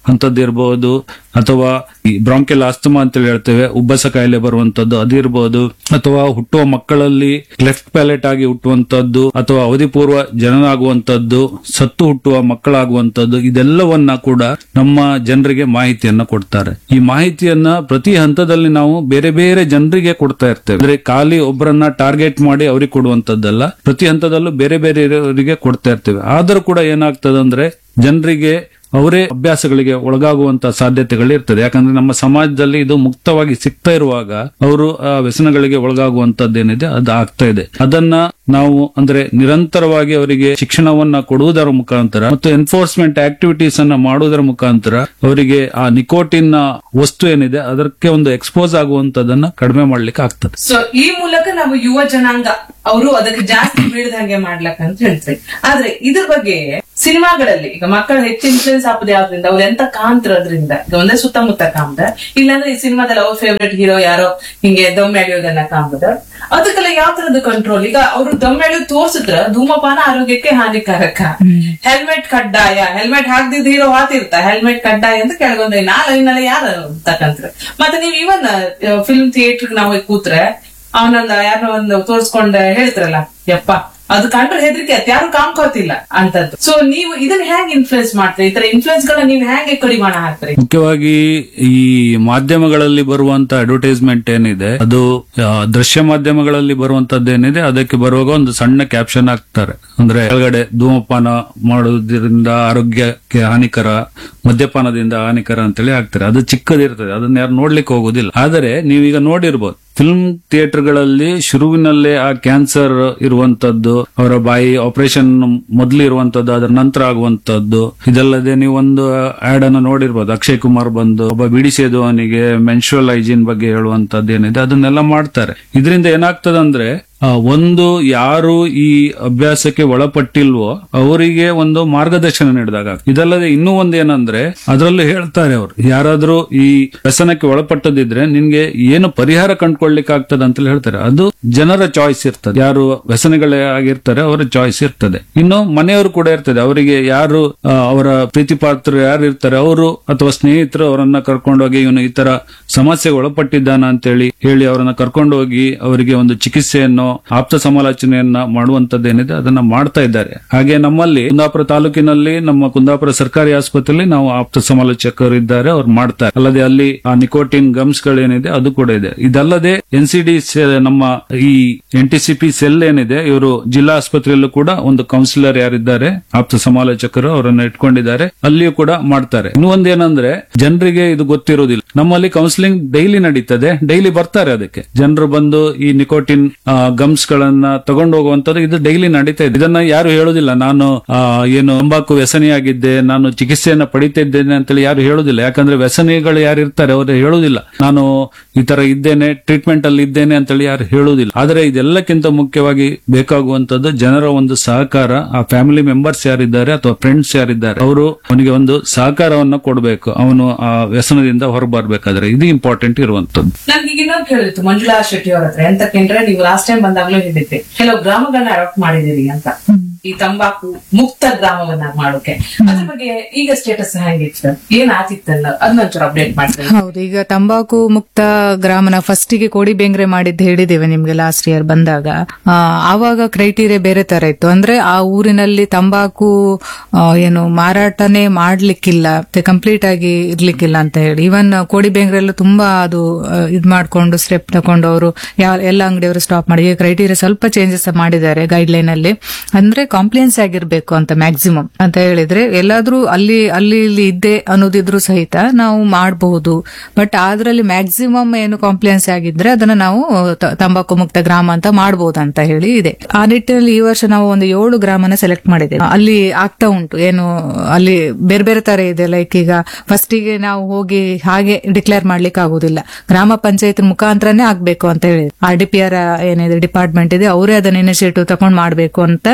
ಅಂತದ್ದಿರ್ಬೋದು, ಅಥವಾ ಈ ಬ್ರಾಂಕೆಲ್ ಆಸ್ತಮಾ ಅಂತ ಹೇಳ್ತೇವೆ, ಉಬ್ಬಸ ಕಾಯಿಲೆ ಬರುವಂತದ್ದು ಅದಿರ್ಬೋದು, ಅಥವಾ ಹುಟ್ಟುವ ಮಕ್ಕಳಲ್ಲಿ ಲೆಫ್ಟ್ ಪ್ಯಾಲೆಟ್ ಆಗಿ ಹುಟ್ಟುವಂತದ್ದು, ಅಥವಾ ಅವಧಿ ಪೂರ್ವ ಜನನಾಗುವಂತದ್ದು, ಸತ್ತು ಹುಟ್ಟುವ ಮಕ್ಕಳಾಗುವಂತದ್ದು, ಇದೆಲ್ಲವನ್ನ ಕೂಡ ನಮ್ಮ ಜನರಿಗೆ ಮಾಹಿತಿಯನ್ನ ಕೊಡ್ತಾರೆ. ಈ ಮಾಹಿತಿಯನ್ನ ಪ್ರತಿ ಹಂತದಲ್ಲಿ ನಾವು ಬೇರೆ ಬೇರೆ ಜನರಿಗೆ ಕೊಡ್ತಾ ಇರ್ತೇವೆ. ಅಂದ್ರೆ ಖಾಲಿ ಒಬ್ಬರನ್ನ ಟಾರ್ಗೆಟ್ ಮಾಡಿ ಅವ್ರಿಗೆ ಕೊಡುವಂತದ್ದಲ್ಲ, ಪ್ರತಿ ಹಂತದಲ್ಲೂ ಬೇರೆ ಬೇರೆಯವರಿಗೆ ಕೊಡ್ತಾ ಇರ್ತೇವೆ. ಆದರೂ ಕೂಡ ಏನಾಗ್ತದಂದ್ರೆ ಜನರಿಗೆ ಅವರೇ ಅಭ್ಯಾಸಗಳಿಗೆ ಒಳಗಾಗುವಂತ ಸಾಧ್ಯತೆಗಳು ಇರ್ತದೆ. ಯಾಕಂದ್ರೆ ನಮ್ಮ ಸಮಾಜದಲ್ಲಿ ಇದು ಮುಕ್ತವಾಗಿ ಸಿಗ್ತಾ ಇರುವಾಗ ಅವರು ಆ ವ್ಯಸನಗಳಿಗೆ ಒಳಗಾಗುವಂತದ್ದೇನಿದೆ ಅದು ಆಗ್ತಾ ಇದೆ. ಅದನ್ನ ನಾವು ಅಂದ್ರೆ ನಿರಂತರವಾಗಿ ಅವರಿಗೆ ಶಿಕ್ಷಣವನ್ನ ಕೊಡುವುದರ ಮುಖಾಂತರ ಮತ್ತು ಎನ್ಫೋರ್ಸ್ಮೆಂಟ್ ಆಕ್ಟಿವಿಟೀಸ್ ಅನ್ನ ಮಾಡುವುದರ ಮುಖಾಂತರ ಅವರಿಗೆ ಆ ನಿಕೋಟಿನ್ ವಸ್ತು ಏನಿದೆ ಅದಕ್ಕೆ ಒಂದು ಎಕ್ಸ್ಪೋಸ್ ಆಗುವಂತದನ್ನ ಕಡಿಮೆ ಮಾಡ್ಲಿಕ್ಕೆ ಆಗ್ತದೆ. ಸೊ ಈ ಮೂಲಕ ನಾವು ಯುವ ಜನಾಂಗ ಅವರು ಅದಕ್ಕೆ ಜಾಸ್ತಿ ಬೀಳದಂಗೆ ಮಾಡ್ಲಕ್ಕಂತ ಹೇಳ್ತೀವಿ. ಆದ್ರೆ ಇದ್ರ ಬಗ್ಗೆ ಸಿನಿಮಾಗಳಲ್ಲಿ ಈಗ ಮಕ್ಕಳು ಹೆಚ್ಚು ಇನ್ಫ್ಲೂಯೆನ್ಸ್ ಆಗೋದು ಯಾವ್ದ್ರಿಂದ, ಅವ್ರು ಎಂತ ಕಾಣ್ತಿರೋದ್ರಿಂದ, ಈಗ ಒಂದೇ ಸುತ್ತಮುತ್ತ ಕಾಮ್ದ, ಇಲ್ಲಾಂದ್ರೆ ಈ ಸಿನಿಮಾದಲ್ಲಿ ಅವ್ರ ಫೇವ್ರೆಟ್ ಹೀರೋ ಯಾರೋ ಹಿಂಗೆ ದಮ್ ಎಳೆಯೋದನ್ನ ಕಾಮ್ದ, ಅದಕ್ಕೆಲ್ಲ ಯಾವ ತರದ ಕಂಟ್ರೋಲ್? ಈಗ ಅವರು ದಮ್ ಎಳೆಯೋದು ತೋರ್ಸಿದ್ರ ಧೂಮಪಾನ ಆರೋಗ್ಯಕ್ಕೆ ಹಾನಿಕಾರಕ, ಹೆಲ್ಮೆಟ್ ಕಡ್ಡಾಯ, ಹೆಲ್ಮೆಟ್ ಹಾಕ್ದಿದ್ ಹೀರೋ ಹಾತಿರ್ತ ಹೆಲ್ಮೆಟ್ ಕಡ್ಡಾಯ ಅಂತ ಕೆಳಗೊಂದ ನಾಲ್ಕು ಯಾರು ತಕಂತ್ರ. ಮತ್ತೆ ನೀವ್ ಇವನ್ ಫಿಲ್ಮ್ ಥಿಯೇಟರ್ ನಾವು ಹೋಗಿ ಕೂತ್ರೆ ಅವನೊಂದ ಯಾರೋ ಒಂದು ತೋರ್ಸ್ಕೊಂಡ್ ಹೇಳ್ತಾರಲ್ಲ, ಯಪ್ಪ ಅದು ಕಂಡ್ರೆ ಹೆದರಿಕೆ ಆಯ್ತು, ಯಾರು ಕಾಮ್ಕೋತಿಲ್ಲ ಅಂತದ್ದು. ಸೊ ನೀವು ಇದನ್ನ ಹೇಗೆ ಇನ್ಫ್ಲೂಯೆನ್ಸ್ ಮಾಡ್ತೀರಿ? ಈ ತರ ಇನ್ಫ್ಲೂಯೆನ್ಸ್ ಗಳನ್ನ ನೀವು ಹೇಗೆ ಕಡಿವಾಣ ಹಾಕ್ತೀರಿ? ಮುಖ್ಯವಾಗಿ ಈ ಮಾಧ್ಯಮಗಳಲ್ಲಿ ಬರುವಂತ ಅಡ್ವರ್ಟೈಸ್ಮೆಂಟ್ ಏನಿದೆ ಅದು ಆ, ದೃಶ್ಯ ಮಾಧ್ಯಮಗಳಲ್ಲಿ ಬರುವಂತದ್ದೇನಿದೆ ಅದಕ್ಕೆ ಬರುವಾಗ ಒಂದು ಸಣ್ಣ ಕ್ಯಾಪ್ಷನ್ ಹಾಕ್ತಾರೆ. ಅಂದ್ರೆ ಕೆಳಗಡೆ ಧೂಮಪಾನ ಮಾಡುವುದರಿಂದ ಆರೋಗ್ಯಕ್ಕೆ ಹಾನಿಕರ, ಮದ್ಯಪಾನದಿಂದ ಹಾನಿಕರ ಅಂತೇಳಿ ಹಾಕ್ತಾರೆ. ಅದು ಚಿಕ್ಕದಿರ್ತದೆ, ಅದನ್ನ ಯಾರು ನೋಡ್ಲಿಕ್ಕೆ ಹೋಗುದಿಲ್ಲ. ಆದರೆ ನೀವೀಗ ನೋಡಿರ್ಬೋದು ಫಿಲ್ಮ್ ಥಿಯೇಟರ್ಗಳಲ್ಲಿ ಶುರುವಿನಲ್ಲೇ ಆ ಕ್ಯಾನ್ಸರ್ ಇರುವಂತದ್ದು, ಅವರ ಬಾಯಿ ಆಪರೇಷನ್ ಮೊದಲು ಇರುವಂತದ್ದು, ಅದರ ನಂತರ ಆಗುವಂತದ್ದು. ಇದಲ್ಲದೆ ನೀವು ಒಂದು ಆಡ್ ಅನ್ನು ನೋಡಿರ್ಬೋದು, ಅಕ್ಷಯ್ ಕುಮಾರ್ ಬಂದು ಒಬ್ಬ ಬಿಡಿಸೇದುವನಿಗೆ ಮೆನ್ಶುರಲ್ ಹೈಜೀನ್ ಬಗ್ಗೆ ಹೇಳುವಂತದ್ದು ಏನಿದೆ ಅದನ್ನೆಲ್ಲ ಮಾಡ್ತಾರೆ. ಇದರಿಂದ ಏನಾಗ್ತದಂದ್ರೆ ಆ, ಒಂದು ಯಾರು ಈ ಅಭ್ಯಾಸಕ್ಕೆ ಒಳಪಟ್ಟಿಲ್ವೋ ಅವರಿಗೆ ಒಂದು ಮಾರ್ಗದರ್ಶನ ನೀಡಿದಾಗ. ಇದಲ್ಲದೆ ಇನ್ನೂ ಒಂದು ಏನಂದ್ರೆ ಅದರಲ್ಲೂ ಹೇಳ್ತಾರೆ ಅವರು, ಯಾರಾದ್ರೂ ಈ ವ್ಯಸನಕ್ಕೆ ಒಳಪಟ್ಟದಿದ್ರೆ ನಿನ್ಗೆ ಏನು ಪರಿಹಾರ ಕಂಡುಕೊಳ್ಳಿಕ್ಕೆ ಆಗ್ತದೆ ಅಂತ ಹೇಳ್ತಾರೆ. ಅದು ಜನರ ಚಾಯ್ಸ್ ಇರ್ತದೆ, ಯಾರು ವ್ಯಸನಗಳೇ ಆಗಿರ್ತಾರೆ ಅವರ ಚಾಯ್ಸ್ ಇರ್ತದೆ. ಇನ್ನು ಮನೆಯವರು ಕೂಡ ಇರ್ತದೆ, ಅವರಿಗೆ ಯಾರು ಆ, ಅವರ ಪ್ರೀತಿ ಪಾತ್ರರು ಯಾರು ಇರ್ತಾರೆ ಅವರು ಅಥವಾ ಸ್ನೇಹಿತರು ಅವರನ್ನ ಕರ್ಕೊಂಡೋಗಿ ಇವನು ಈ ತರ ಸಮಸ್ಯೆಗೆ ಒಳಪಟ್ಟಿದ್ದಾನ ಅಂತೇಳಿ ಹೇಳಿ ಅವರನ್ನ ಕರ್ಕೊಂಡೋಗಿ ಅವರಿಗೆ ಒಂದು ಚಿಕಿತ್ಸೆಯನ್ನು, ಆಪ್ತ ಸಮಾಲೋಚನೆಯನ್ನ ಮಾಡುವಂತದ್ದೇನಿದೆ ಅದನ್ನ ಮಾಡ್ತಾ ಇದ್ದಾರೆ. ಹಾಗೆ ನಮ್ಮಲ್ಲಿ ಕುಂದಾಪುರ ತಾಲೂಕಿನಲ್ಲಿ ನಮ್ಮ ಕುಂದಾಪುರ ಸರ್ಕಾರಿ ಆಸ್ಪತ್ರೆಯಲ್ಲಿ ನಾವು ಆಪ್ತ ಸಮಾಲೋಚಕರು ಇದ್ದಾರೆ, ಅವ್ರು ಮಾಡ್ತಾರೆ. ಅಲ್ಲದೆ ಅಲ್ಲಿ ಆ ನಿಕೋಟಿನ್ ಗಮ್ಸ್ ಗಳೇನಿದೆ ಅದು ಕೂಡ ಇದೆ. ಇದಲ್ಲದೆ ಎನ್ ಸಿ ಡಿ ನಮ್ಮ ಈ N T C P cell ಏನಿದೆ ಇವರು ಜಿಲ್ಲಾ ಆಸ್ಪತ್ರೆಯಲ್ಲೂ ಕೂಡ ಒಂದು ಕೌನ್ಸಿಲರ್ ಯಾರಿದ್ದಾರೆ ಆಪ್ತ ಸಮಾಲೋಚಕರು ಅವರನ್ನ ಇಟ್ಕೊಂಡಿದ್ದಾರೆ, ಅಲ್ಲಿಯೂ ಕೂಡ ಮಾಡ್ತಾರೆ. ಇನ್ನು ಒಂದೇನಂದ್ರೆ ಜನರಿಗೆ ಇದು ಗೊತ್ತಿರೋದಿಲ್ಲ, ನಮ್ಮಲ್ಲಿ ಕೌನ್ಸಿಲಿಂಗ್ ಡೈಲಿ ನಡೀತದೆ, ಡೈಲಿ ಬರ್ತಾರೆ. ಅದಕ್ಕೆ ಜನರು ಬಂದು ಈ ನಿಕೋಟಿನ್ ಗಮ್ಸ್ ಗಳನ್ನ ತಗೊಂಡು ಹೋಗುವಂತದ್ದು ಇದು ಡೈಲಿ ನಡೀತಾ ಇದೆ. ಇದನ್ನ ಯಾರು ಹೇಳುದಿಲ್ಲ, ನಾನು ಆ, ಏನು ತಂಬಾಕು ವ್ಯಸನಿಯಾಗಿದ್ದೆ, ನಾನು ಚಿಕಿತ್ಸೆಯನ್ನ ಪಡಿತಿದ್ದೇನೆ ಅಂತೇಳಿ ಯಾರು ಹೇಳುದಿಲ್ಲ. ಯಾಕಂದ್ರೆ ವ್ಯಸನಿಗಳು ಯಾರು ಇರ್ತಾರೆ ಅವರು ಹೇಳುದಿಲ್ಲ, ನಾನು ಈ ತರ ಇದ್ದೇನೆ, ಟ್ರೀಟ್ಮೆಂಟ್ ಅಲ್ಲಿ ಇದ್ದೇನೆ ಅಂತೇಳಿ ಯಾರು ಹೇಳುವುದಿಲ್ಲ. ಆದ್ರೆ ಇದೆಲ್ಲಕ್ಕಿಂತ ಮುಖ್ಯವಾಗಿ ಬೇಕಾಗುವಂತದ್ದು ಜನರ ಒಂದು ಸಹಕಾರ. ಆ ಫ್ಯಾಮಿಲಿ ಮೆಂಬರ್ಸ್ ಯಾರಿದ್ದಾರೆ ಅಥವಾ ಫ್ರೆಂಡ್ಸ್ ಯಾರಿದ್ದಾರೆ ಅವರು ಅವನಿಗೆ ಒಂದು ಸಹಕಾರವನ್ನ ಕೊಡಬೇಕು, ಅವನು ಆ ವ್ಯಸನದಿಂದ ಹೊರಬರ್ಬೇಕಾದ್ರೆ ಇದು ಇಂಪಾರ್ಟೆಂಟ್ ಇರುವಂತದ್ದು. ನನ್ಗೆ ಇನ್ನೊಂದು ಕೇಳಿತ್ತು ಮಂಜುಳಾ ಶೆಟ್ಟಿ ಅವ್ರ ಹತ್ರ, ಎಂತಕ್ಕೆಂದ್ರೆ ನೀವು ಲಾಸ್ಟ್ ಟೈಮ್ ಬಂದಾಗ್ಲೂ ಹೇಳಿದ್ರಿ ಕೆಲವು ಗ್ರಾಮಗಳನ್ನ ಅಡಾಪ್ಟ್ ಮಾಡಿದಿರಿ ಅಂತ, ಈ ತಂಬಾಕು ಮುಕ್ತ ಗ್ರಾಮವನ್ನ ಮಾಡೋಕೆ. ಅದ್ರ ಬಗ್ಗೆ ಈಗ ಸ್ಟೇಟಸ್ ಹೇಗಿತ್ತು, ಏನ್ ಆತಿತ್ತಲ್ಲ ಅದನ್ನೊಂಚೂರು ಅಪ್ಡೇಟ್ ಮಾಡ್ತಾರೆ. ಹೌದು, ಈಗ ತಂಬಾಕು ಮುಕ್ತ ಗ್ರಾಮನ ಫಸ್ಟ್ ಗೆ ಕೋಡಿ ಬೇಂದ್ರೆ ಮಾಡಿದ್ದು ಹೇಳಿದ್ದೇವೆ ನಿಮ್ಗೆ ಲಾಸ್ಟ್ ಇಯರ್ ಬಂದಾಗ. ಆ, ಆವಾಗ ಕ್ರೈಟೀರಿಯಾ ಬೇರೆ ತರ ಇತ್ತು. ಅಂದ್ರೆ ಆ ಊರಿನಲ್ಲಿ ತಂಬಾಕು ಆ, ಏನು ಮಾರಾಟನೇ ಮಾಡ್ಲಿಕ್ಕಿಲ್ಲ, ಕಂಪ್ಲೀಟ್ ಆಗಿ ಇರ್ಲಿಕ್ಕಿಲ್ಲ ಅಂತ ಹೇಳಿ. ಇವನ್ ಕೋಡಿ ಬೇಂಗ್ರೆಲ್ಲೂ ತುಂಬಾ ಅದು ಆ, ಇದ್ ಮಾಡ್ಕೊಂಡು ಸ್ಟೆಪ್ ತಗೊಂಡು ಅವರು ಎಲ್ಲ ಅಂಗಡಿಯವರು ಸ್ಟಾಪ್ ಮಾಡಿ ಕ್ರೈಟೀರಿಯಾ ಸ್ವಲ್ಪ ಚೇಂಜಸ್ ಮಾಡಿದ್ದಾರೆ ಗೈಡ್ ಲೈನ್ ಅಲ್ಲಿ. ಅಂದ್ರೆ ಕಾಂಪ್ಲಿಯನ್ಸ್ ಆಗಿರ್ಬೇಕು ಅಂತ ಮ್ಯಾಕ್ಸಿಮಮ್ ಅಂತ ಹೇಳಿದ್ರೆ ಎಲ್ಲಾದ್ರೂ ಅಲ್ಲಿ ಅಲ್ಲಿ ಇಲ್ಲಿ ಇದ್ದೆ ಅನ್ನೋದಿದ್ರು ಸಹಿತ ನಾವು ಮಾಡಬಹುದು. ಬಟ್ ಅದ್ರಲ್ಲಿ ಮ್ಯಾಕ್ಸಿಮಮ್ ಏನು ಕಾಂಪ್ಲಿಯನ್ಸ್ ಆಗಿದ್ರೆ ಅದನ್ನ ನಾವು ತ- ತಂಬಾಕು ಮುಕ್ತ ಗ್ರಾಮ ಅಂತ ಮಾಡಬಹುದು ಅಂತ ಹೇಳಿ ಇದೆ. ಆ ನಿಟ್ಟಿನಲ್ಲಿ ಈ ವರ್ಷ ನಾವು ಒಂದು ಏಳು ಗ್ರಾಮನ ಸೆಲೆಕ್ಟ್ ಮಾಡಿದ್ದೇವೆ. ಅಲ್ಲಿ ಆಗ್ತಾ ಉಂಟು, ಏನು ಅಲ್ಲಿ ಬೇರೆ ಬೇರೆ ತರ ಇದೆ. ಲೈಕ್ ಈಗ ಫಸ್ಟಿಗೆ ನಾವು ಹೋಗಿ ಹಾಗೆ ಡಿಕ್ಲೇರ್ ಮಾಡ್ಲಿಕ್ಕೆ ಆಗುದಿಲ್ಲ, ಗ್ರಾಮ ಪಂಚಾಯತ್ ಮುಖಾಂತರನೇ ಆಗ್ಬೇಕು ಅಂತ ಹೇಳಿ ಆರ್ ಡಿ ಪಿ ಆರ್ ಏನಿದೆ ಡಿಪಾರ್ಟ್ಮೆಂಟ್ ಇದೆ ಅವರೇ ಅದನ್ನ ಇನಿಷಿಯೇಟಿವ್ ತಗೊಂಡ್ ಮಾಡ್ಬೇಕು ಅಂತ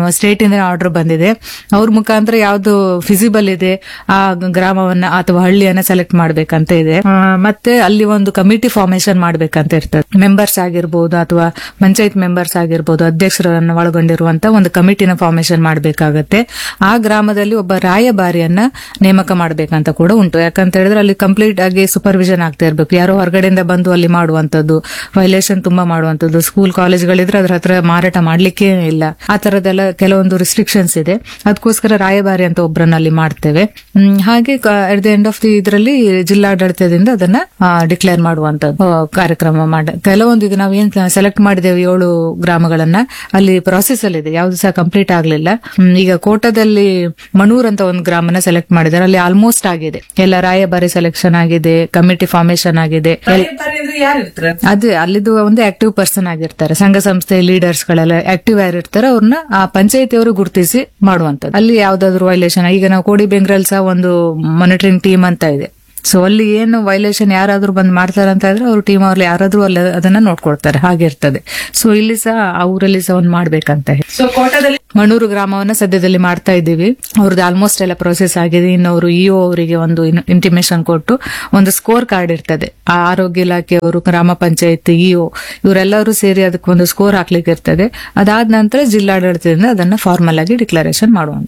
ಸ್ಟೇಟ್ ಇಂದ ಆರ್ಡರ್ ಬಂದಿದೆ. ಅವ್ರ ಮುಖಾಂತರ ಯಾವ್ದು ಫಿಸಿಬಲ್ ಇದೆ ಆ ಗ್ರಾಮವನ್ನ ಅಥವಾ ಹಳ್ಳಿಯನ್ನ ಸೆಲೆಕ್ಟ್ ಮಾಡ್ಬೇಕಂತ ಇದೆ. ಆ, ಮತ್ತೆ ಅಲ್ಲಿ ಒಂದು ಕಮಿಟಿ ಫಾರ್ಮೇಶನ್ ಮಾಡ್ಬೇಕಂತ ಇರ್ತದೆ. ಮೆಂಬರ್ಸ್ ಆಗಿರ್ಬೋದು ಅಥವಾ ಪಂಚಾಯತ್ ಮೆಂಬರ್ಸ್ ಆಗಿರ್ಬೋದು, ಅಧ್ಯಕ್ಷರನ್ನ ಒಳಗೊಂಡಿರುವಂತ ಒಂದು ಕಮಿಟಿನ ಫಾರ್ಮೇಶನ್ ಮಾಡ್ಬೇಕಾಗತ್ತೆ. ಆ ಗ್ರಾಮದಲ್ಲಿ ಒಬ್ಬ ರಾಯಭಾರಿಯನ್ನ ನೇಮಕ ಮಾಡ್ಬೇಕಂತ ಕೂಡ ಉಂಟು. ಯಾಕಂತ ಹೇಳಿದ್ರೆ ಅಲ್ಲಿ ಕಂಪ್ಲೀಟ್ ಆಗಿ ಸೂಪರ್ವಿಷನ್ ಆಗ್ತಾ ಇರ್ಬೇಕು. ಯಾರೋ ಹೊರಗಡೆಯಿಂದ ಬಂದು ಅಲ್ಲಿ ಮಾಡುವಂತದ್ದು, ವೈಲೇಷನ್ ತುಂಬಾ ಮಾಡುವಂತದ್ದು, ಸ್ಕೂಲ್ ಕಾಲೇಜ್ಗಳಿದ್ರೆ ಅದ್ರ ಹತ್ರ ಮಾರಾಟ ಮಾಡ್ಲಿಕ್ಕೆ ಇಲ್ಲ, ಆ ತರದೆಲ್ಲ ಕೆಲವೊಂದು ರಿಸ್ಟ್ರಿಕ್ಷನ್ಸ್ ಇದೆ. ಅದಕ್ಕೋಸ್ಕರ ರಾಯಭಾರಿ ಅಂತ ಒಬ್ಬರನ್ನ ಅಲ್ಲಿ ಮಾಡ್ತೇವೆ. ಹ್ಮ್, ಹಾಗೆ at the end of the ಇದರಲ್ಲಿ ಜಿಲ್ಲಾಡಳಿತದಿಂದ ಅದನ್ನ ಡಿಕ್ಲೇರ್ ಮಾಡುವಂತದ್ದು ಕಾರ್ಯಕ್ರಮ ಮಾಡ. ಕೆಲವೊಂದು ಈಗ ನಾವು ಏನ್ ಸೆಲೆಕ್ಟ್ ಮಾಡಿದ್ದೇವೆ ಏಳು ಗ್ರಾಮಗಳನ್ನ, ಅಲ್ಲಿ ಪ್ರಾಸೆಸ್ ಅಲ್ಲಿ ಇದೆ, ಯಾವ್ದು ಸಹ ಕಂಪ್ಲೀಟ್ ಆಗ್ಲಿಲ್ಲ. ಹ್ಮ್, ಈಗ ಕೋಟದಲ್ಲಿ ಮಣೂರ್ ಅಂತ ಒಂದು ಗ್ರಾಮನ ಸೆಲೆಕ್ಟ್ ಮಾಡಿದ್ದಾರೆ. ಅಲ್ಲಿ ಆಲ್ಮೋಸ್ಟ್ ಆಗಿದೆ, ಎಲ್ಲ ರಾಯಭಾರಿ ಸೆಲೆಕ್ಷನ್ ಆಗಿದೆ, ಕಮಿಟಿ ಫಾರ್ಮೇಶನ್ ಆಗಿದೆ. ಅದೇ ಅಲ್ಲಿದು ಒಂದು ಆಕ್ಟಿವ್ ಪರ್ಸನ್ ಆಗಿರ್ತಾರೆ, ಸಂಘ ಸಂಸ್ಥೆ ಲೀಡರ್ಸ್ ಗಳೆಲ್ಲ ಆಕ್ಟಿವ್ ಆಗಿರ್ತಾರೆ. ಅವ್ರನ್ನ ಆ ಪಂಚಾಯತಿಯವರು ಗುರುತಿಸಿ ಮಾಡುವಂತದ್ದು. ಅಲ್ಲಿ ಯಾವ್ದಾದ್ರು ವೈಲೇಷನ್, ಈಗ ನಾವು ಕೋಡಿ ಬೆಂಗ್ರಲ್ಲಿ ಸಹ ಒಂದು ಮಾನಿಟರಿಂಗ್ ಟೀಮ್ ಅಂತ ಇದೆ. ಸೊ ಅಲ್ಲಿ ಏನು ವೈಲೇಷನ್ ಯಾರಾದ್ರೂ ಬಂದ್ ಮಾಡ್ತಾರೆ ಅಂತ ಇದ್ರೆ ಅವ್ರ ಟೀಮ್ ಅವ್ರಲ್ಲಿ ಯಾರಾದ್ರೂ ಅಲ್ಲಿ ಅದನ್ನ ನೋಡ್ಕೊಳ್ತಾರೆ, ಹಾಗೆ ಇರ್ತದೆ. ಸೊ ಇಲ್ಲಿ ಸಹ ಆ ಊರಲ್ಲಿ ಸಹ ಒಂದು ಮಾಡ್ಬೇಕಂತ ಹೇಳಿ. ಸೊ ಕೋಟದಲ್ಲಿ ಮಣೂರು ಗ್ರಾಮವನ್ನ ಸದ್ಯದಲ್ಲಿ ಮಾಡ್ತಾ ಇದ್ದೀವಿ. ಅವ್ರದ್ದು ಆಲ್ಮೋಸ್ಟ್ ಎಲ್ಲ ಪ್ರೊಸೆಸ್ ಆಗಿದೆ. ಇನ್ನು ಅವರು ಇಒ ಅವರಿಗೆ ಒಂದು ಇಂಟಿಮೇಷನ್ ಕೊಟ್ಟು ಒಂದು ಸ್ಕೋರ್ ಕಾರ್ಡ್ ಇರ್ತದೆ. ಆ ಆರೋಗ್ಯ ಇಲಾಖೆಯವರು, ಗ್ರಾಮ ಪಂಚಾಯತ್, ಇಒ ಇವರೆಲ್ಲರೂ ಸೇರಿ ಅದಕ್ಕೆ ಒಂದು ಸ್ಕೋರ್ ಹಾಕ್ಲಿಕ್ಕೆ ಇರ್ತದೆ. ಅದಾದ ನಂತರ ಜಿಲ್ಲಾಡಳಿತದಿಂದ ಅದನ್ನ ಫಾರ್ಮಲ್ ಆಗಿ ಡಿಕ್ಲರೇಷನ್ ಮಾಡುವಂತೆ.